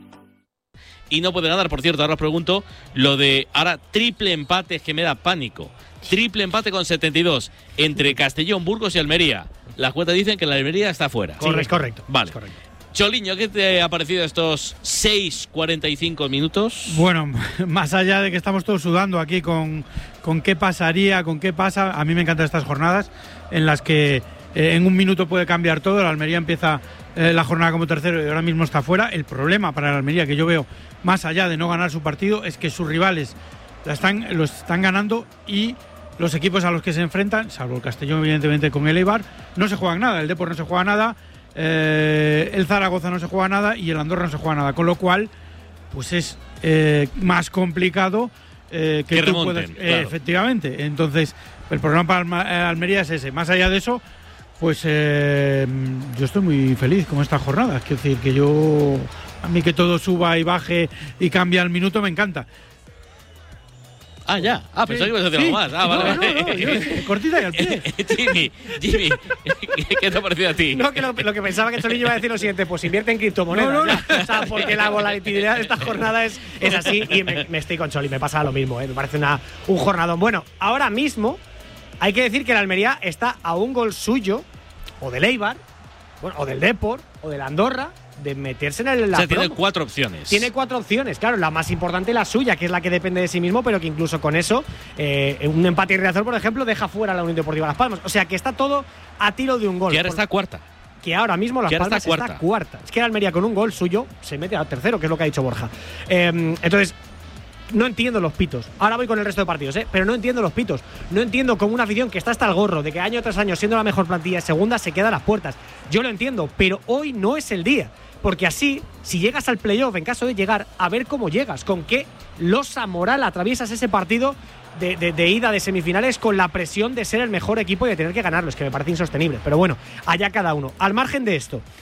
Y no puede ganar, por cierto, ahora os pregunto lo de ahora triple empate, que me da pánico. Triple empate con setenta y dos entre Castellón, Burgos y Almería. Las cuentas dicen que la Almería está fuera. Correcto, es correcto. Vale. Es correcto. Choliño, ¿qué te ha parecido estos seis cuarenta y cinco minutos? Bueno, más allá de que estamos todos sudando aquí con, con qué pasaría, con qué pasa, a mí me encantan estas jornadas en las que eh, en un minuto puede cambiar todo. La Almería empieza eh, la jornada como tercero y ahora mismo está fuera. El problema para la Almería que yo veo, más allá de no ganar su partido, es que sus rivales la están, lo están ganando y los equipos a los que se enfrentan, salvo el Castellón evidentemente con el Eibar, no se juegan nada. El Depor no se juega nada, eh, el Zaragoza no se juega nada y el Andorra no se juega nada, con lo cual pues es eh, más complicado eh, que, que tú remonten, puedas, eh, claro. Efectivamente. Entonces el problema para Alma, Almería es ese. Más allá de eso, pues eh, yo estoy muy feliz con esta jornada. Es decir, que yo, a mí que todo suba y baje y cambie al minuto me encanta. Ah, ya. Ah, pensaba que ibas a decir Sí. algo más. Ah, No, vale. no, no, yo- cortita y al pie. Jimmy, Jimmy, ¿qué te ha parecido a ti? No, que lo, lo que pensaba que Choliño iba a decir lo siguiente, pues invierte en criptomonedas. No, no, ya. O sea, porque la volatilidad de esta jornada es, es así y me, me estoy con Choli, me pasa lo mismo, ¿eh? Me parece una, un jornadón. Bueno, ahora mismo hay que decir que la Almería está a un gol suyo, o del Eibar, bueno, o del Depor, o del Andorra, de meterse en el, la O sea, tiene promo. cuatro opciones. Tiene cuatro opciones, claro, la más importante la suya, que es la que depende de sí mismo, pero que incluso con eso, eh, un empate y Riazor, por ejemplo, deja fuera a la Unión Deportiva Las Palmas. O sea, que está todo a tiro de un gol. Que ahora Por- está cuarta. que ahora mismo Las Que ahora Palmas está está cuarta. cuarta. Es que la Almería con un gol suyo se mete al tercero, que es lo que ha dicho Borja. Eh, entonces, no entiendo los pitos. Ahora voy con el resto de partidos, ¿eh? Pero no entiendo los pitos. No entiendo cómo una afición que está hasta el gorro de que año tras año siendo la mejor plantilla segunda se queda a las puertas. Yo lo entiendo, pero hoy no es el día. Porque así, si llegas al playoff, en caso de llegar, a ver cómo llegas, con qué losa moral atraviesas ese partido de, de, de ida de semifinales con la presión de ser el mejor equipo y de tener que ganarlo. Es que me parece insostenible. Pero bueno, allá cada uno. Al margen de esto,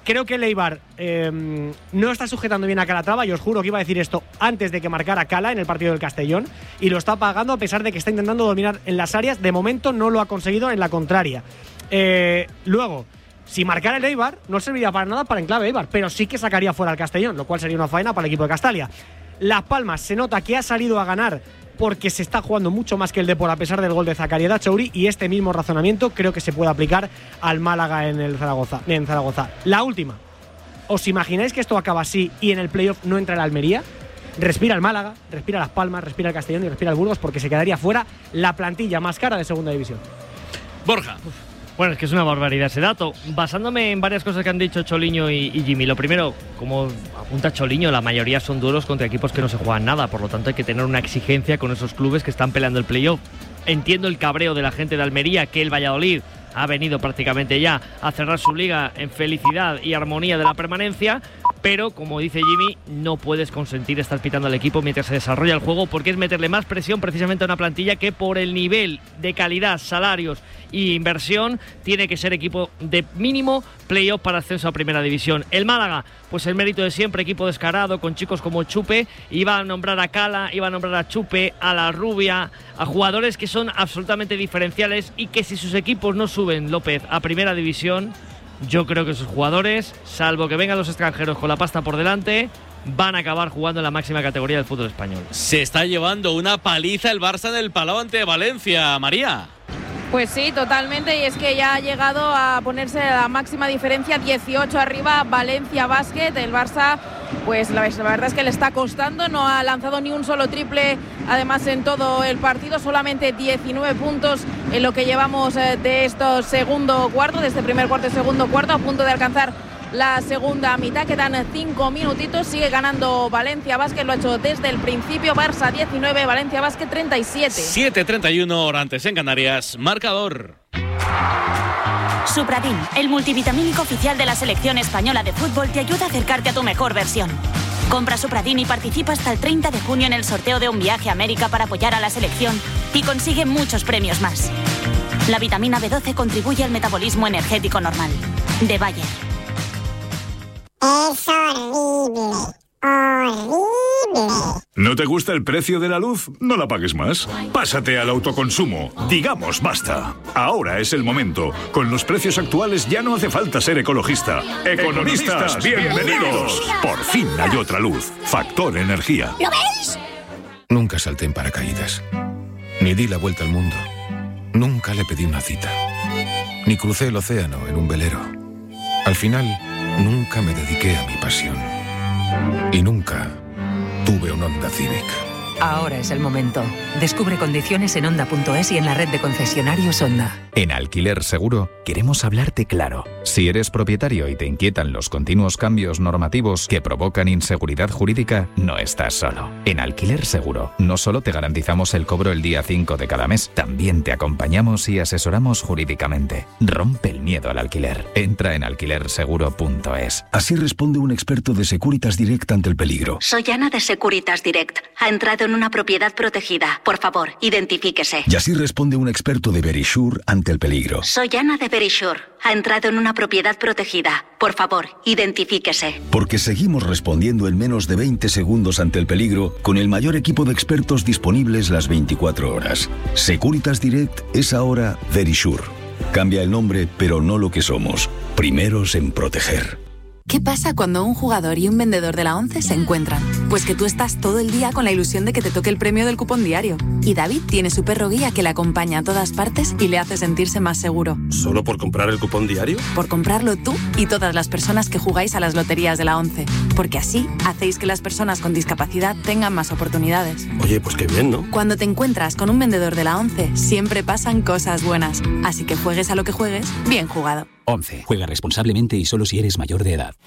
creo que el Eibar eh, no está sujetando bien a Calatrava. Yo os juro que iba a decir esto antes de que marcara Cala en el partido del Castellón, y lo está pagando a pesar de que está intentando dominar en las áreas. De momento no lo ha conseguido en la contraria. Eh, luego, si marcara el Eibar, no serviría para nada para enclave Eibar, pero sí que sacaría fuera al Castellón, lo cual sería una faena para el equipo de Castalia. Las Palmas se nota que ha salido a ganar porque se está jugando mucho más que el Depor a pesar del gol de Zakaria Dachouri, y este mismo razonamiento creo que se puede aplicar al Málaga en el Zaragoza, en Zaragoza. La última, ¿os imagináis que esto acaba así y en el playoff no entra el Almería? Respira el Málaga, respira Las Palmas, respira el Castellón y respira el Burgos, porque se quedaría fuera la plantilla más cara de segunda división. Borja. Bueno, es que es una barbaridad ese dato. Basándome en varias cosas que han dicho Choliño y, y Jimmy. Lo primero, como apunta Choliño, la mayoría son duelos contra equipos que no se juegan nada. Por lo tanto, hay que tener una exigencia con esos clubes que están peleando el playoff. Entiendo el cabreo de la gente de Almería, que el Valladolid ha venido prácticamente ya a cerrar su liga en felicidad y armonía de la permanencia. Pero, como dice Jimmy, no puedes consentir estar pitando al equipo mientras se desarrolla el juego, porque es meterle más presión precisamente a una plantilla que, por el nivel de calidad, salarios e inversión, tiene que ser equipo de mínimo playoff para ascenso a primera división. El Málaga, pues el mérito de siempre, equipo descarado, con chicos como Chupe. Iba a nombrar a Cala, iba a nombrar a Chupe, a La Rubia, a jugadores que son absolutamente diferenciales y que si sus equipos no suben, López, a primera división, yo creo que esos jugadores, salvo que vengan los extranjeros con la pasta por delante, van a acabar jugando en la máxima categoría del fútbol español. Se está llevando una paliza el Barça en el Palau ante Valencia, María. Pues sí, totalmente, y es que ya ha llegado a ponerse la máxima diferencia, dieciocho arriba Valencia Basket. El Barça, pues la, la verdad es que le está costando, no ha lanzado ni un solo triple, además en todo el partido, solamente diecinueve puntos en lo que llevamos de estos segundo cuarto, de este primer cuarto y segundo cuarto, a punto de alcanzar la segunda mitad. Quedan cinco minutitos, sigue ganando Valencia Basket, lo ha hecho desde el principio. Barça diecinueve, Valencia Basket treinta y siete. siete treinta y uno, hora antes en Canarias, marcador. Supradin, el multivitamínico oficial de la selección española de fútbol, te ayuda a acercarte a tu mejor versión. Compra Supradin y participa hasta el treinta de junio en el sorteo de un viaje a América para apoyar a la selección y consigue muchos premios más. La vitamina B doce contribuye al metabolismo energético normal. De Bayer. Es horrible, horrible. ¿No te gusta el precio de la luz? No la pagues más. Pásate al autoconsumo. Digamos basta. Ahora es el momento. Con los precios actuales ya no hace falta ser ecologista. Economistas, bienvenidos. Por fin hay otra luz. Factor Energía. ¿Lo veis? Nunca salté en paracaídas. Ni di la vuelta al mundo. Nunca le pedí una cita. Ni crucé el océano en un velero. Al final, nunca me dediqué a mi pasión. Y nunca tuve un Honda Civic. Ahora es el momento. Descubre condiciones en Honda punto es y en la red de concesionarios Honda. En Alquiler Seguro queremos hablarte claro. Si eres propietario y te inquietan los continuos cambios normativos que provocan inseguridad jurídica, no estás solo. En Alquiler Seguro no solo te garantizamos el cobro el día cinco de cada mes, también te acompañamos y asesoramos jurídicamente. Rompe el miedo al alquiler. Entra en alquiler seguro punto es. Así responde un experto de Securitas Direct ante el peligro. Soy Ana de Securitas Direct. Ha entrado en una propiedad protegida. Por favor, identifíquese. Y así responde un experto de Verisure ante el peligro. Soy Ana de Verisure. Ha entrado en una propiedad protegida. Por favor, identifíquese. Porque seguimos respondiendo en menos de veinte segundos ante el peligro con el mayor equipo de expertos disponibles las veinticuatro horas. Securitas Direct es ahora Verisure. Cambia el nombre, pero no lo que somos. Primeros en proteger. ¿Qué pasa cuando un jugador y un vendedor de la ONCE se encuentran? Pues que tú estás todo el día con la ilusión de que te toque el premio del cupón diario. Y David tiene su perro guía que le acompaña a todas partes y le hace sentirse más seguro. ¿Solo por comprar el cupón diario? Por comprarlo tú y todas las personas que jugáis a las loterías de la ONCE. Porque así hacéis que las personas con discapacidad tengan más oportunidades. Oye, pues qué bien, ¿no? Cuando te encuentras con un vendedor de la ONCE, siempre pasan cosas buenas. Así que juegues a lo que juegues, bien jugado. ONCE. Juega responsablemente y solo si eres mayor de edad.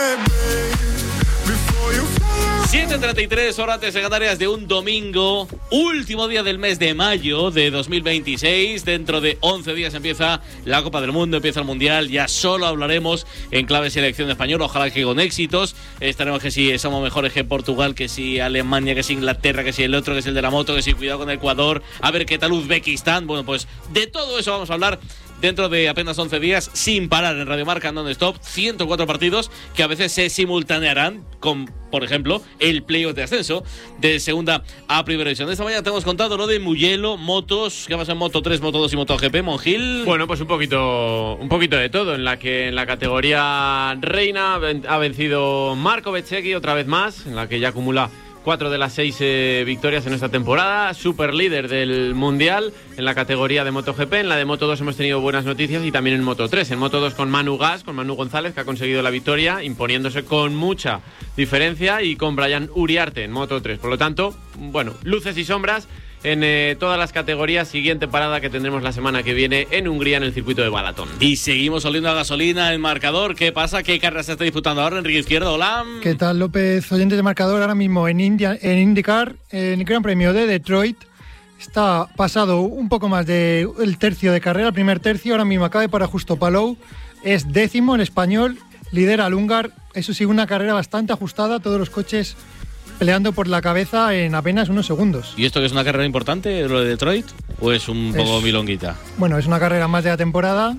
siete treinta y tres, horas antes en Canarias de un domingo, último día del mes de mayo de dos mil veintiséis. Dentro de once días empieza la Copa del Mundo, empieza el Mundial. Ya solo hablaremos en clave selección española, ojalá que con éxitos. Estaremos que si somos mejores que Portugal, que si Alemania, que si Inglaterra, que si el otro, que es el de la moto, que si cuidado con Ecuador, a ver qué tal Uzbekistán. Bueno, pues de todo eso vamos a hablar dentro de apenas once días, sin parar en Radio Marca non-stop, ciento cuatro partidos que a veces se simultanearán con, por ejemplo, el playoff de ascenso de segunda a primera división. Esta mañana te hemos contado lo de Mugello, motos, ¿qué pasa en Moto tres, Moto dos y MotoGP? Monjil. Bueno, pues un poquito, un poquito de todo, en la que en la categoría reina ha vencido Marco Bezzecchi otra vez más, en la que ya acumula cuatro de las seis eh, victorias en esta temporada, super líder del Mundial en la categoría de MotoGP. En la de Moto dos hemos tenido buenas noticias y también en Moto tres. En Moto dos con Manu Gas, con Manu González, que ha conseguido la victoria, imponiéndose con mucha diferencia, y con Brian Uriarte en Moto tres. Por lo tanto, bueno, luces y sombras en eh, todas las categorías. Siguiente parada que tendremos la semana que viene en Hungría, en el circuito de Balaton. Y seguimos oliendo a gasolina el marcador. ¿Qué pasa? ¿Qué carrera se está disputando ahora? Enrique Izquierdo, hola. ¿Qué tal, López? Oyentes de marcador, ahora mismo en, India, en IndyCar, en el Gran Premio de Detroit. Está pasado un poco más del tercio de carrera, el primer tercio. Ahora mismo acaba para Justo Palou. Es décimo, el español. Lidera al húngar. Eso sí, una carrera bastante ajustada. Todos los coches peleando por la cabeza en apenas unos segundos. ¿Y esto que es una carrera importante, lo de Detroit? ¿O es un poco es, milonguita? Bueno, es una carrera más de la temporada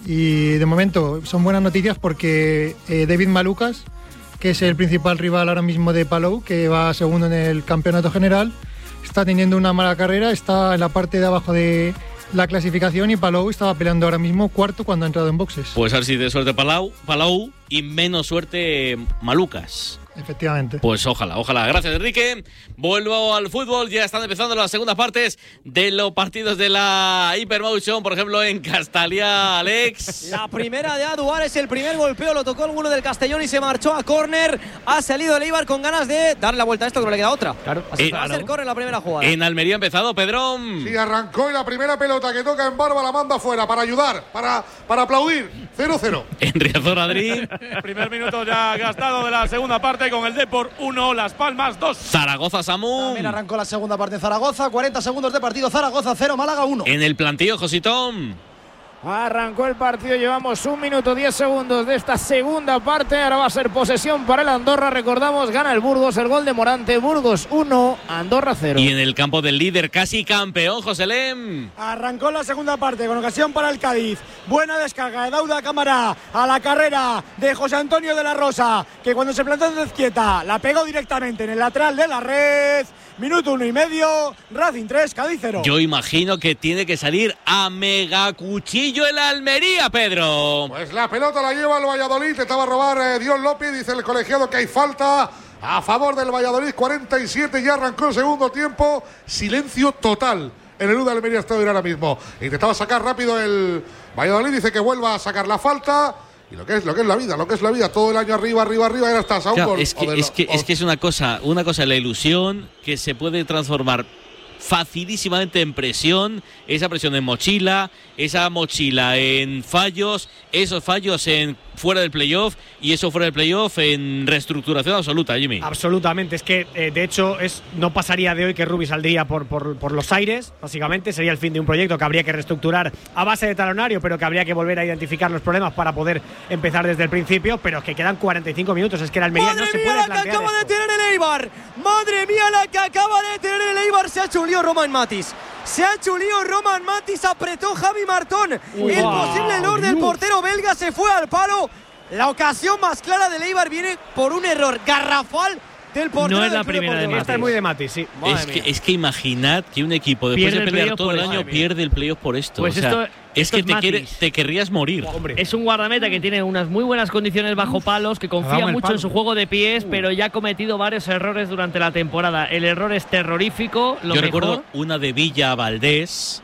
y de momento son buenas noticias porque eh, David Malukas, que es el principal rival ahora mismo de Palou, que va segundo en el campeonato general, está teniendo una mala carrera, está en la parte de abajo de la clasificación, y Palou estaba peleando ahora mismo cuarto cuando ha entrado en boxes. Pues a ver si de suerte Palau, Palou y menos suerte Malukas. Efectivamente. Pues ojalá, ojalá. Gracias, Enrique. Vuelvo al fútbol. Ya están empezando las segundas partes de los partidos de la Hypermotion. Por ejemplo, en Castalia, Alex. La primera de Aduares, el primer golpeo lo tocó alguno del Castellón y se marchó a córner. Ha salido el Eibar con ganas de darle la vuelta a esto, que no le queda otra. Claro. Así Eh, que va a ser córner la primera jugada. En Almería ha empezado, Pedrón. Sí, arrancó y la primera pelota que toca en Barba la manda fuera para ayudar, para, para aplaudir. cero cero. En Riazor, Adri. Primer minuto ya gastado de la segunda parte con el Depor uno, Las Palmas dos. Zaragoza, Samu. También arrancó la segunda parte en Zaragoza. cuarenta segundos de partido. Zaragoza cero, Málaga uno. En el plantío, Jositón. Arrancó el partido, llevamos un minuto diez segundos de esta segunda parte. Ahora va a ser posesión para el Andorra. Recordamos, gana el Burgos, el gol de Morante. Burgos uno, Andorra cero. Y en el campo del líder, casi campeón, Joselem. Arrancó la segunda parte con ocasión para el Cádiz. Buena descarga de Dauda Cámara a la carrera de José Antonio de la Rosa, que cuando se plantó desde izquierda la pegó directamente en el lateral de la red. Minuto uno y medio, Racing tres, Cádiz cero. Yo imagino que tiene que salir a mega cuchillo el Almería, Pedro. Pues la pelota la lleva el Valladolid, intentaba robar eh, Dion López, dice el colegiado que hay falta a favor del Valladolid, cuarenta y siete, ya arrancó el segundo tiempo, silencio total en el U de Almería está ahora mismo. Intentaba sacar rápido el Valladolid, dice que vuelva a sacar la falta. Y lo que es lo que es la vida, lo que es la vida, todo el año arriba, arriba, arriba, y ahora estás a un Claro, gol. es, que, de es, lo- que, es que es una cosa, una cosa la ilusión que se puede transformar facilísimamente en presión, esa presión en mochila, esa mochila en fallos, esos fallos en fuera del playoff y eso fuera del playoff en reestructuración absoluta, Jimmy. Absolutamente, es que eh, de hecho es no pasaría de hoy que Rubi saldría por, por, por los aires, básicamente sería el fin de un proyecto que habría que reestructurar a base de talonario, pero que habría que volver a identificar los problemas para poder empezar desde el principio, pero es que quedan cuarenta y cinco minutos, es que el Almería no se puede la que plantear acaba esto. de tener el Eibar. Madre mía, la que acaba de tener el Eibar. Se ha hecho un lío Roman Matis. Se ha hecho un lío Roman Matis. Apretó Javi Martón. Uy, el wow, posible error del Dios. portero belga se fue al palo. La ocasión más clara del Eibar viene por un error garrafal del portero. No es la del Club primera de Deportivo. Matis. Esta es muy de Matis, sí. Es que, es que imaginad que un equipo después Pierde de el pelear playoff todo por el eso. año Madre mía. pierde el playoff por esto. Pues o sea, esto- es esto que es te, quiere- Matis. te querrías morir. Es un guardameta que tiene unas muy buenas condiciones bajo palos, que confía Dame el mucho palo. en su juego de pies, pero ya ha cometido varios errores durante la temporada. El error es terrorífico. Lo Yo mejor, recuerdo una de Villa Valdés,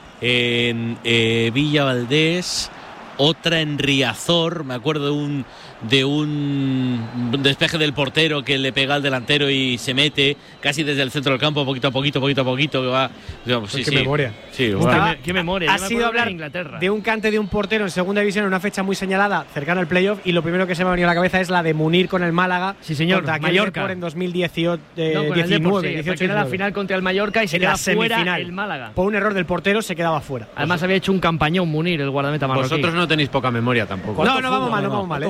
en eh, Villa Valdés, otra en Riazor, me acuerdo de un de un despeje del portero que le pega al delantero y se mete casi desde el centro del campo, poquito a poquito, poquito a poquito, que va. Digamos, sí, qué sí. memoria. Sí, Estaba- bueno. qué memoria. Ha Yo me sido acuerdo de hablar Inglaterra. de un cante de un portero en segunda división en una fecha muy señalada, cercana al playoff, y lo primero que se me ha venido a la cabeza es la de Munir con el Málaga. Sí, señor, contra aquel Mallorca. Depor en dos mil dieciocho, eh, No, con el Depor, diecinueve, sí, dieciocho, porque era la diecinueve. final contra el Mallorca y se En la queda fuera semifinal. el Málaga. Por un error del portero se quedaba fuera. Además había hecho un campañón Munir, el guardameta marroquí. Vosotros no tenéis poca memoria tampoco. No, no vamos mal, no vamos mal, ¿eh? No,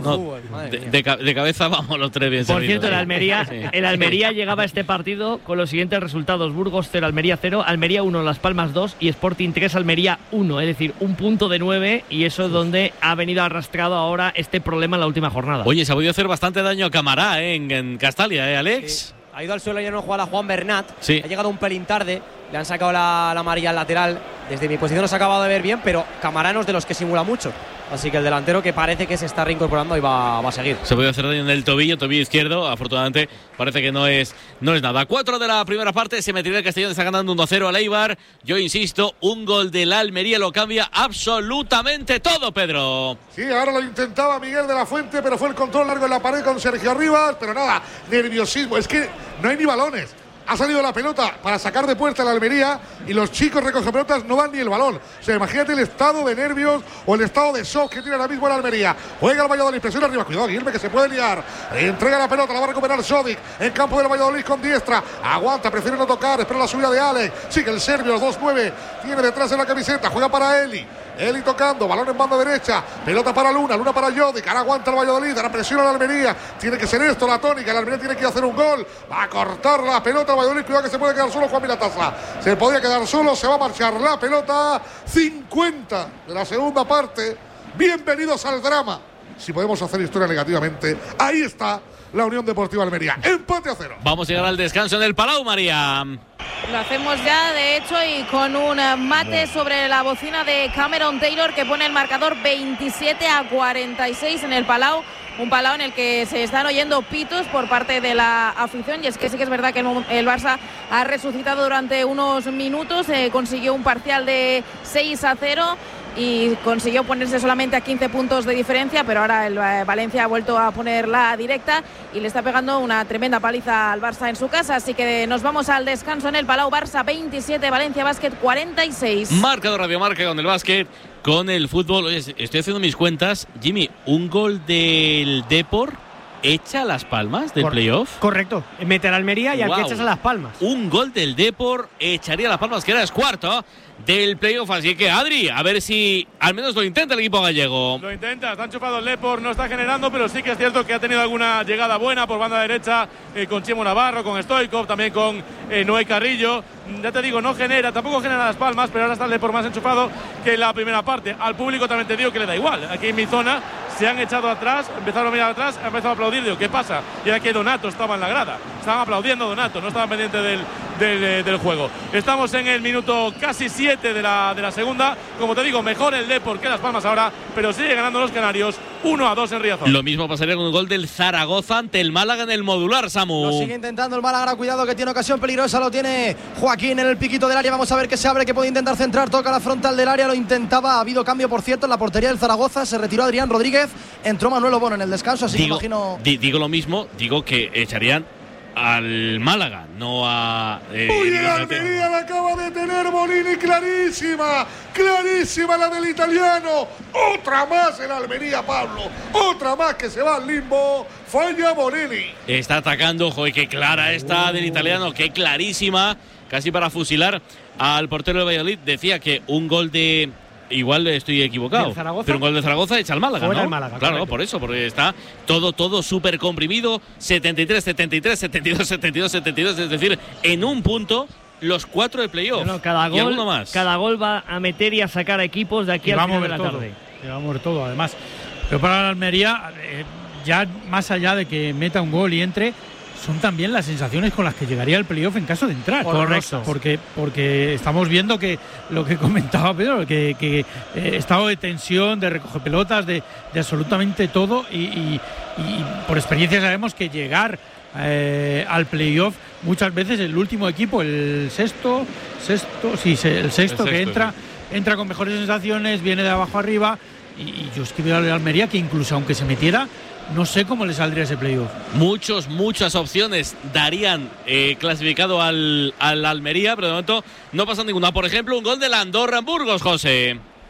de, de, de cabeza vamos los tres bien Por servidos. cierto, el Almería, Sí. el Almería llegaba a este partido con los siguientes resultados: Burgos cero, Almería cero, Almería uno, Las Palmas dos y Sporting tres, Almería uno, es decir, un punto de nueve, y eso es donde ha venido arrastrado ahora este problema en la última jornada. Oye, se ha podido hacer bastante daño a Camará, ¿eh? en, en Castalia, ¿eh, Alex? Sí. Ha ido al suelo y ya no juega a Juan Bernat. Sí. Ha llegado un pelín tarde. Le han sacado la, la amarilla al lateral. Desde mi posición no se ha acabado de ver bien, pero Camará no es de los que simula mucho. Así que el delantero, que parece que se está reincorporando, y va, va a seguir. Se puede hacer daño en el tobillo, tobillo izquierdo. Afortunadamente parece que no es, no es nada. Cuatro de la primera parte, se metería el Castellón, está ganando uno cero al Eibar. Yo insisto, un gol del Almería lo cambia absolutamente todo, Pedro. Sí, ahora lo intentaba Miguel de la Fuente, pero fue el control largo en la pared con Sergio Rivas. Pero nada, nerviosismo. Es que no hay ni balones. Ha salido la pelota para sacar de puerta la Almería y los chicos recogen pelotas, no van ni el balón. O sea, imagínate el estado de nervios o el estado de shock que tiene ahora mismo la Almería. Juega el Valladolid, presión arriba. Cuidado, Guilherme, que se puede liar. Entrega la pelota, la va a recuperar Sodik en campo del Valladolid con diestra. Aguanta, prefiere no tocar, espera la subida de Alex. Sigue el serbio, los dos nueve. Tiene detrás en la camiseta, juega para Eli. Eli tocando, balón en banda derecha, pelota para Luna, Luna para Jodik, ahora aguanta el Valladolid, ahora presiona la Almería, tiene que ser esto la tónica, la Almería tiene que hacer un gol, va a cortar la pelota el Valladolid, cuidado que se puede quedar solo Juan Milatasa, se podía quedar solo, se va a marchar la pelota, cincuenta de la segunda parte, bienvenidos al drama, si podemos hacer historia negativamente, ahí está la Unión Deportiva Almería, empate a cero. Vamos a llegar al descanso en el Palau, María. Lo hacemos ya, de hecho, y con un mate sobre la bocina de Cameron Taylor, que pone el marcador veintisiete a cuarenta y seis en el Palau. Un Palau en el que se están oyendo pitos por parte de la afición, y es que sí que es verdad que el Barça ha resucitado durante unos minutos, eh, consiguió un parcial de seis a cero y consiguió ponerse solamente a quince puntos de diferencia, pero ahora el Valencia ha vuelto a poner la directa y le está pegando una tremenda paliza al Barça en su casa, así que nos vamos al descanso en el Palau. Barça veintisiete, Valencia Basket cuarenta y seis. Marcador Radio Marca con el básquet, con el fútbol. Oye, estoy haciendo mis cuentas. Jimmy, un gol del Depor echa Las Palmas del Cor playoff. Correcto, mete a la Almería y al Wow. que echas a Las Palmas. Un gol del Depor echaría a Las Palmas, que era el cuarto del playoff. Así que, Adri, a ver si al menos lo intenta el equipo gallego. Lo intenta, está enchufado el Depor, no está generando, pero sí que es cierto que ha tenido alguna llegada buena por banda derecha, eh, con Chimo Navarro, con Stoikov, también con eh, Noé Carrillo. Ya te digo, no genera, tampoco genera Las Palmas, pero ahora está el Depor más enchufado que en la primera parte. Al público también te digo que le da igual. Aquí en mi zona se han echado atrás, empezaron a mirar atrás, han empezado a aplaudir. Digo, ¿qué pasa? Y era que Donato estaba en la grada. Estaban aplaudiendo a Donato, no estaban pendientes del, del, del juego. Estamos en el minuto casi siete de la, de la segunda. Como te digo, mejor el Depor que Las Palmas ahora, pero sigue ganando los canarios uno a dos en Riazor. Lo mismo pasaría con un gol del Zaragoza ante el Málaga en el modular, Samu. Lo sigue intentando el Málaga, cuidado que tiene ocasión peligrosa, lo tiene Joaquín en el piquito del área, vamos a ver que se abre, que puede intentar centrar, toca la frontal del área, lo intentaba, ha habido cambio por cierto en la portería del Zaragoza, se retiró Adrián Rodríguez, entró Manuel Bono en el descanso, así digo, que imagino… di, digo lo mismo, digo que echarían al Málaga, no a… Eh, Uy, el Almería la acaba de tener Bolini, clarísima, clarísima la del italiano. Otra más el Almería, Pablo, otra más que se va al limbo. Falla Bolini. Está atacando, joder, qué clara esta del italiano, qué clarísima, casi para fusilar al portero de Valladolid. Decía que un gol de… Igual estoy equivocado, pero un gol de Zaragoza echa al Málaga, Fuera ¿no? el Málaga, claro, correcto. por eso, porque está todo, todo súper comprimido, setenta y tres, setenta y tres, setenta y dos, setenta y dos, setenta y dos, es decir, en un punto los cuatro de playoff. No, cada y gol, alguno más. cada gol va a meter y a sacar a equipos de aquí Y al vamos final a de ver la todo. tarde. Y vamos a ver todo, además. Pero para la Almería, eh, ya más allá de que meta un gol y entre, son también las sensaciones con las que llegaría el playoff en caso de entrar. Correcto. Porque, porque estamos viendo que lo que comentaba Pedro, que, que eh, estado de tensión, de recoger pelotas, de, de absolutamente todo. Y, y, y por experiencia sabemos que llegar eh, al playoff, muchas veces el último equipo, el sexto, sexto, sí, se- el sexto, El que sexto, entra, sí. entra con mejores sensaciones, viene de abajo arriba. Y, y yo es que veo al Almería que incluso aunque se metiera, no sé cómo le saldría ese playoff. Muchos, muchas opciones darían eh, clasificado al, al Almería, pero de momento no pasa ninguna. Por ejemplo, un gol de la Andorra en Burgos, José.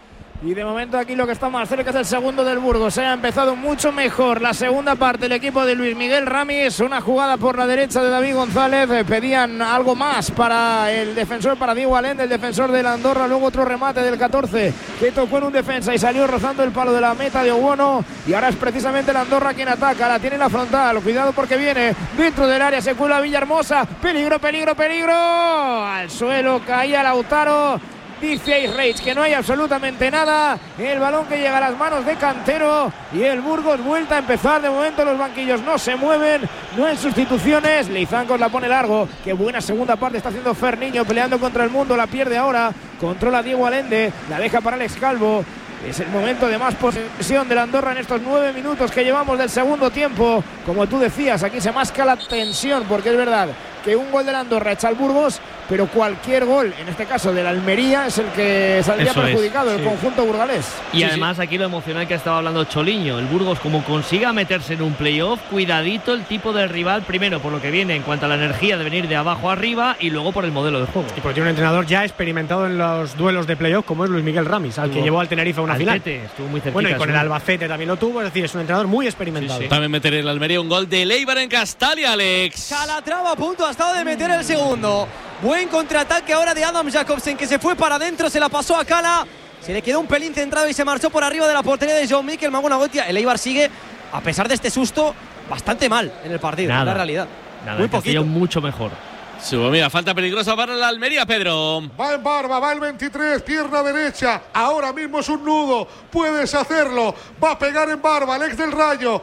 Y de momento aquí lo que está más cerca es el segundo del Burgos. Se ha empezado mucho mejor la segunda parte. El equipo de Luis Miguel Ramis. Una jugada por la derecha de David González. Eh, pedían algo más para el defensor, para Diego Allende, el defensor de la Andorra. Luego otro remate del catorce que tocó en un defensa y salió rozando el palo de la meta de Owono. Y ahora es precisamente la Andorra quien ataca. La tiene la frontal. Cuidado porque viene dentro del área. Se cuela Villahermosa. Peligro, peligro, peligro. Al suelo caía Lautaro. Dice Reich que no hay absolutamente nada. El balón que llega a las manos de Cantero y el Burgos vuelta a empezar. De momento los banquillos no se mueven, no hay sustituciones. Leizancos la pone largo. Qué buena segunda parte está haciendo Fer Niño peleando contra el mundo. La pierde ahora. Controla Diego Allende. La deja para Alex Calvo. Es el momento de más posesión de la Andorra en estos nueve minutos que llevamos del segundo tiempo. Como tú decías, aquí se masca la tensión porque es verdad que un gol de la Andorra echa al Burgos, pero cualquier gol, en este caso del Almería, es el que saldría Eso perjudicado, es, el sí. conjunto burgalés. Y sí, además sí. Aquí lo emocional que estaba hablando Choliño, el Burgos como consiga meterse en un playoff, cuidadito el tipo de rival, primero por lo que viene en cuanto a la energía de venir de abajo arriba y luego por el modelo de juego. Y porque tiene un entrenador ya experimentado en los duelos de playoff como es Luis Miguel Ramis, al que llevó al Tenerife a una final. Estuvo muy cerquita, bueno, y con el un... Albacete también lo tuvo, es decir, es un entrenador muy experimentado. Sí, sí. También meter el Almería un gol de Leibar en Castalia, Alex. Calatrava a punto ha estado de meter el segundo. Buen contraataque ahora de Adam Jacobsen, que se fue para adentro, se la pasó a Cala. Se le quedó un pelín centrado y se marchó por arriba de la portería de John Mikel Magonagotia. El Eibar sigue, a pesar de este susto, bastante mal en el partido, nada, en la realidad. Nada, muy poquito. Mucho mejor. Sí, mira, falta peligrosa para la Almería, Pedro. Va en barba, va el veintitrés, pierna derecha. Ahora mismo es un nudo. Puedes hacerlo. Va a pegar en barba, el ex del Rayo.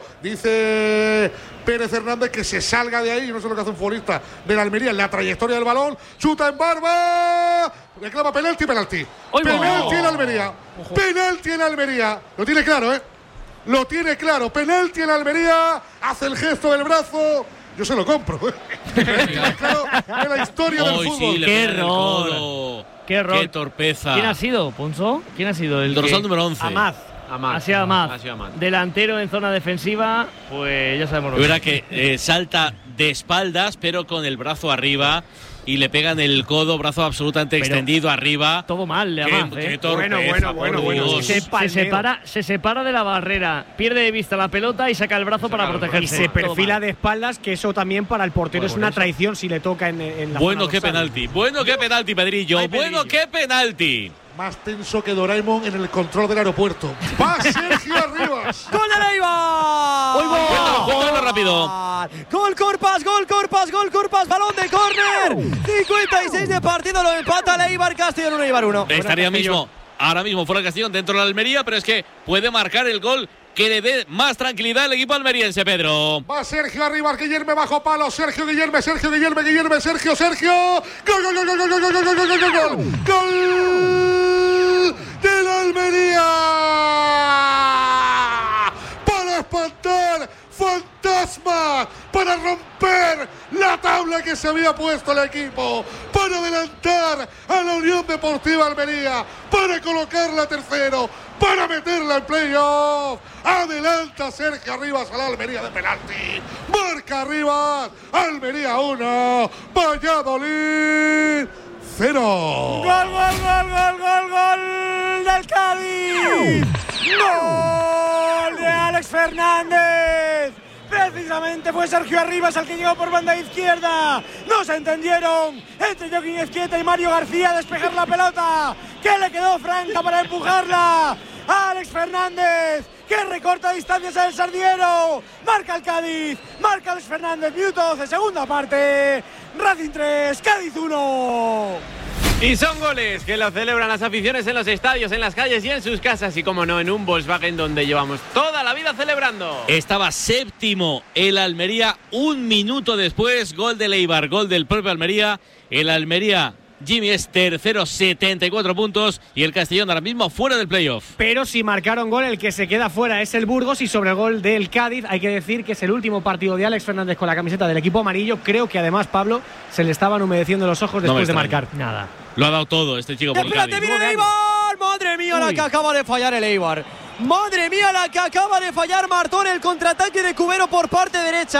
Dice Pérez Hernández que se salga de ahí. No sé lo que hace un futbolista de la Almería en la trayectoria del balón. Chuta en barba. Reclama penalti, penalti. Penalti en Almería. Ojo. Penalti en Almería. Lo tiene claro, ¿eh? Lo tiene claro. Penalti en Almería. Hace el gesto del brazo. Yo se lo compro. Claro, en la historia del fútbol. Sí, ¡Qué error! ¡Qué error! ¡Qué torpeza! ¿Quién ha sido, Ponzo? ¿Quién ha sido? El dorsal que... número once. Amad. Amad. Ha sido Amad. Ha sido Amad. Delantero en zona defensiva, pues ya sabemos lo que. Es verdad que eh, salta de espaldas, pero con el brazo arriba. Y le pegan el codo, brazo absolutamente pero extendido arriba. Todo mal, le Amad, qué, ¿eh? qué torpeza, bueno, bueno, bueno, bueno. Se, se, separa, se separa de la barrera, pierde de vista la pelota y saca el brazo para protegerse. Y se perfila de espaldas, que eso también para el portero bueno, es una eso. traición si le toca en, en la Bueno, qué penalti. Bueno, qué penalti, Pedrillo. Ay, bueno, qué penalti. Más tenso que Doraemon en el control del aeropuerto. ¡Va Sergio Arribas! ¡Gol de Eibar! ¡Hoy va! ¡Gol rápido! ¡Gol Corpas! ¡Gol Corpas! ¡Gol Corpas! ¡Balón de córner! cincuenta y seis de partido, lo empata el Eibar. Castellón uno, Eibar uno. Estaría mismo, ahora mismo fuera de Castellón, dentro de la Almería, pero es que puede marcar el gol que le dé más tranquilidad al equipo almeriense, Pedro. Va Sergio Arribas, Guillerme bajo palo, Sergio Guillerme, Sergio Guillerme, Guillerme, Sergio, Sergio. ¡Gol, gol, gol, gol, gol, gol, gol, gol, gol, gol, gol! ¡Gol de la Almería! Para espantar fantasma, para romper la tabla que se había puesto el equipo, para adelantar a la Unión Deportiva Almería, para colocarla tercero, para meterla en playoff. Adelanta Sergio Arribas a la Almería de penalti. Marca Arribas, Almería uno, Valladolid cero. Gol, gol, gol, gol, gol, gol del Cádiz. Gol de Alex Fernández. Precisamente fue Sergio Arribas el que llegó por banda izquierda. No se entendieron entre Joaquín Ezquieta y Mario García a despejar la pelota, que le quedó franca para empujarla. Alex Fernández, que recorta distancias al Sardiero. Marca el Cádiz, marca Alex Fernández, minuto doce, segunda parte. Racing tres, Cádiz uno. Y son goles que lo celebran las aficiones en los estadios, en las calles y en sus casas. Y como no, en un Volkswagen donde llevamos toda la vida celebrando. Estaba séptimo el Almería, un minuto después, gol del Eibar, gol del propio Almería. El Almería, Jimmy, es tercero, setenta y cuatro puntos. Y el Castellón ahora mismo fuera del playoff. Pero si marcaron gol, el que se queda fuera es el Burgos. Y sobre el gol del Cádiz, hay que decir que es el último partido de Alex Fernández con la camiseta del equipo amarillo. Creo que además, Pablo, se le estaban humedeciendo los ojos después no de marcar. Nada. Lo ha dado todo este chico por el Cádiz. ¡Viene el Eibar! ¡Madre mía, Uy. la que acaba de fallar el Eibar! ¡Madre mía, la que acaba de fallar Martón! El contraataque de Cubero por parte derecha.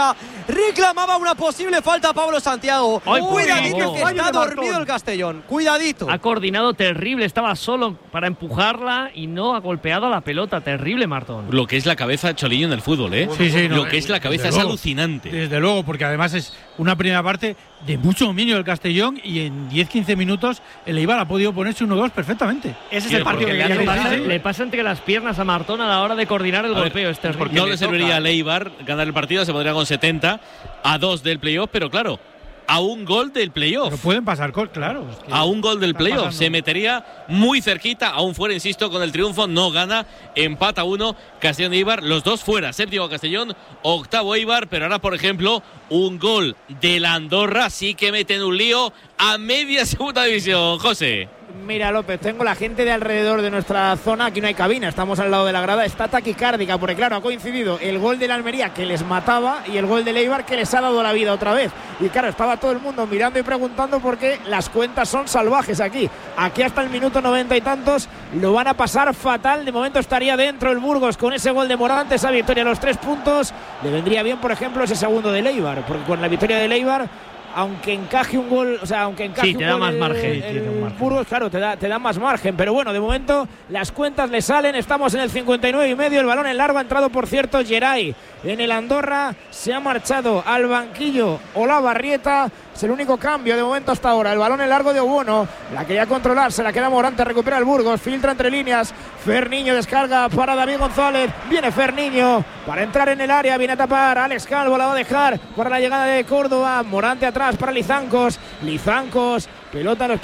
reclamaba una posible falta a Pablo Santiago. Ay, Cuidadito, que Fallo está de dormido Martón. el Castellón. Cuidadito. Ha coordinado terrible, estaba solo para empujarla y no ha golpeado a la pelota. Terrible, Martón. Lo que es la cabeza Choliño en el fútbol, ¿eh? Sí, sí, no, Lo que es la cabeza desde es luego, alucinante. Desde luego, porque además es una primera parte de mucho dominio del Castellón y en diez quince minutos el Eibar ha podido ponerse uno dos perfectamente. Ese es Sí, el partido porque que le quería hace- Le pasa, comentar. le pasa entre las piernas a Martón a la hora de coordinar el A ver, golpeo. Es terrible. No le serviría al Eibar ganar el partido, se pondría con setenta a dos del playoff, pero claro, a un gol del playoff. Pero pueden pasar cosas, claro. es que A un gol del está playoff. pasando. Se metería muy cerquita, aún fuera, insisto, con el triunfo. No gana, empata uno, Castellón y Eibar, los dos fuera. Séptimo Castellón, octavo Eibar, pero ahora, por ejemplo, un gol de la Andorra sí que mete en un lío a media segunda división. José. Mira, López, tengo la gente de alrededor de nuestra zona, aquí no hay cabina, estamos al lado de la grada, está taquicárdica, porque claro, ha coincidido el gol de la Almería que les mataba y el gol del Eibar que les ha dado la vida otra vez. Y claro, estaba todo el mundo mirando y preguntando porque las cuentas son salvajes aquí. Aquí hasta el minuto noventa y tantos lo van a pasar fatal. De momento estaría dentro el Burgos con ese gol de Morante, esa victoria a los tres puntos. Le vendría bien, por ejemplo, ese segundo del Eibar, porque con la victoria del Eibar, aunque encaje un gol, o sea, aunque encaje Sí, te un da gol más el- margen. el Sí, tiene un margen. Burgos, claro, te da, te da más margen. Pero bueno, de momento las cuentas le salen. Estamos en el cincuenta y nueve y medio. El balón en largo ha entrado, por cierto, Geray en el Andorra. Se ha marchado al banquillo Olavarrieta. Es el único cambio de momento hasta ahora. El balón en largo de Obono. La quería controlar, se la queda Morante, recupera el Burgos. Filtra entre líneas. Ferniño descarga para David González. Viene Ferniño para entrar en el área. Viene a tapar. Alex Calvo la va a dejar para la llegada de Córdoba. Morante atrás para Lizancos. Lizancos. Pelota a los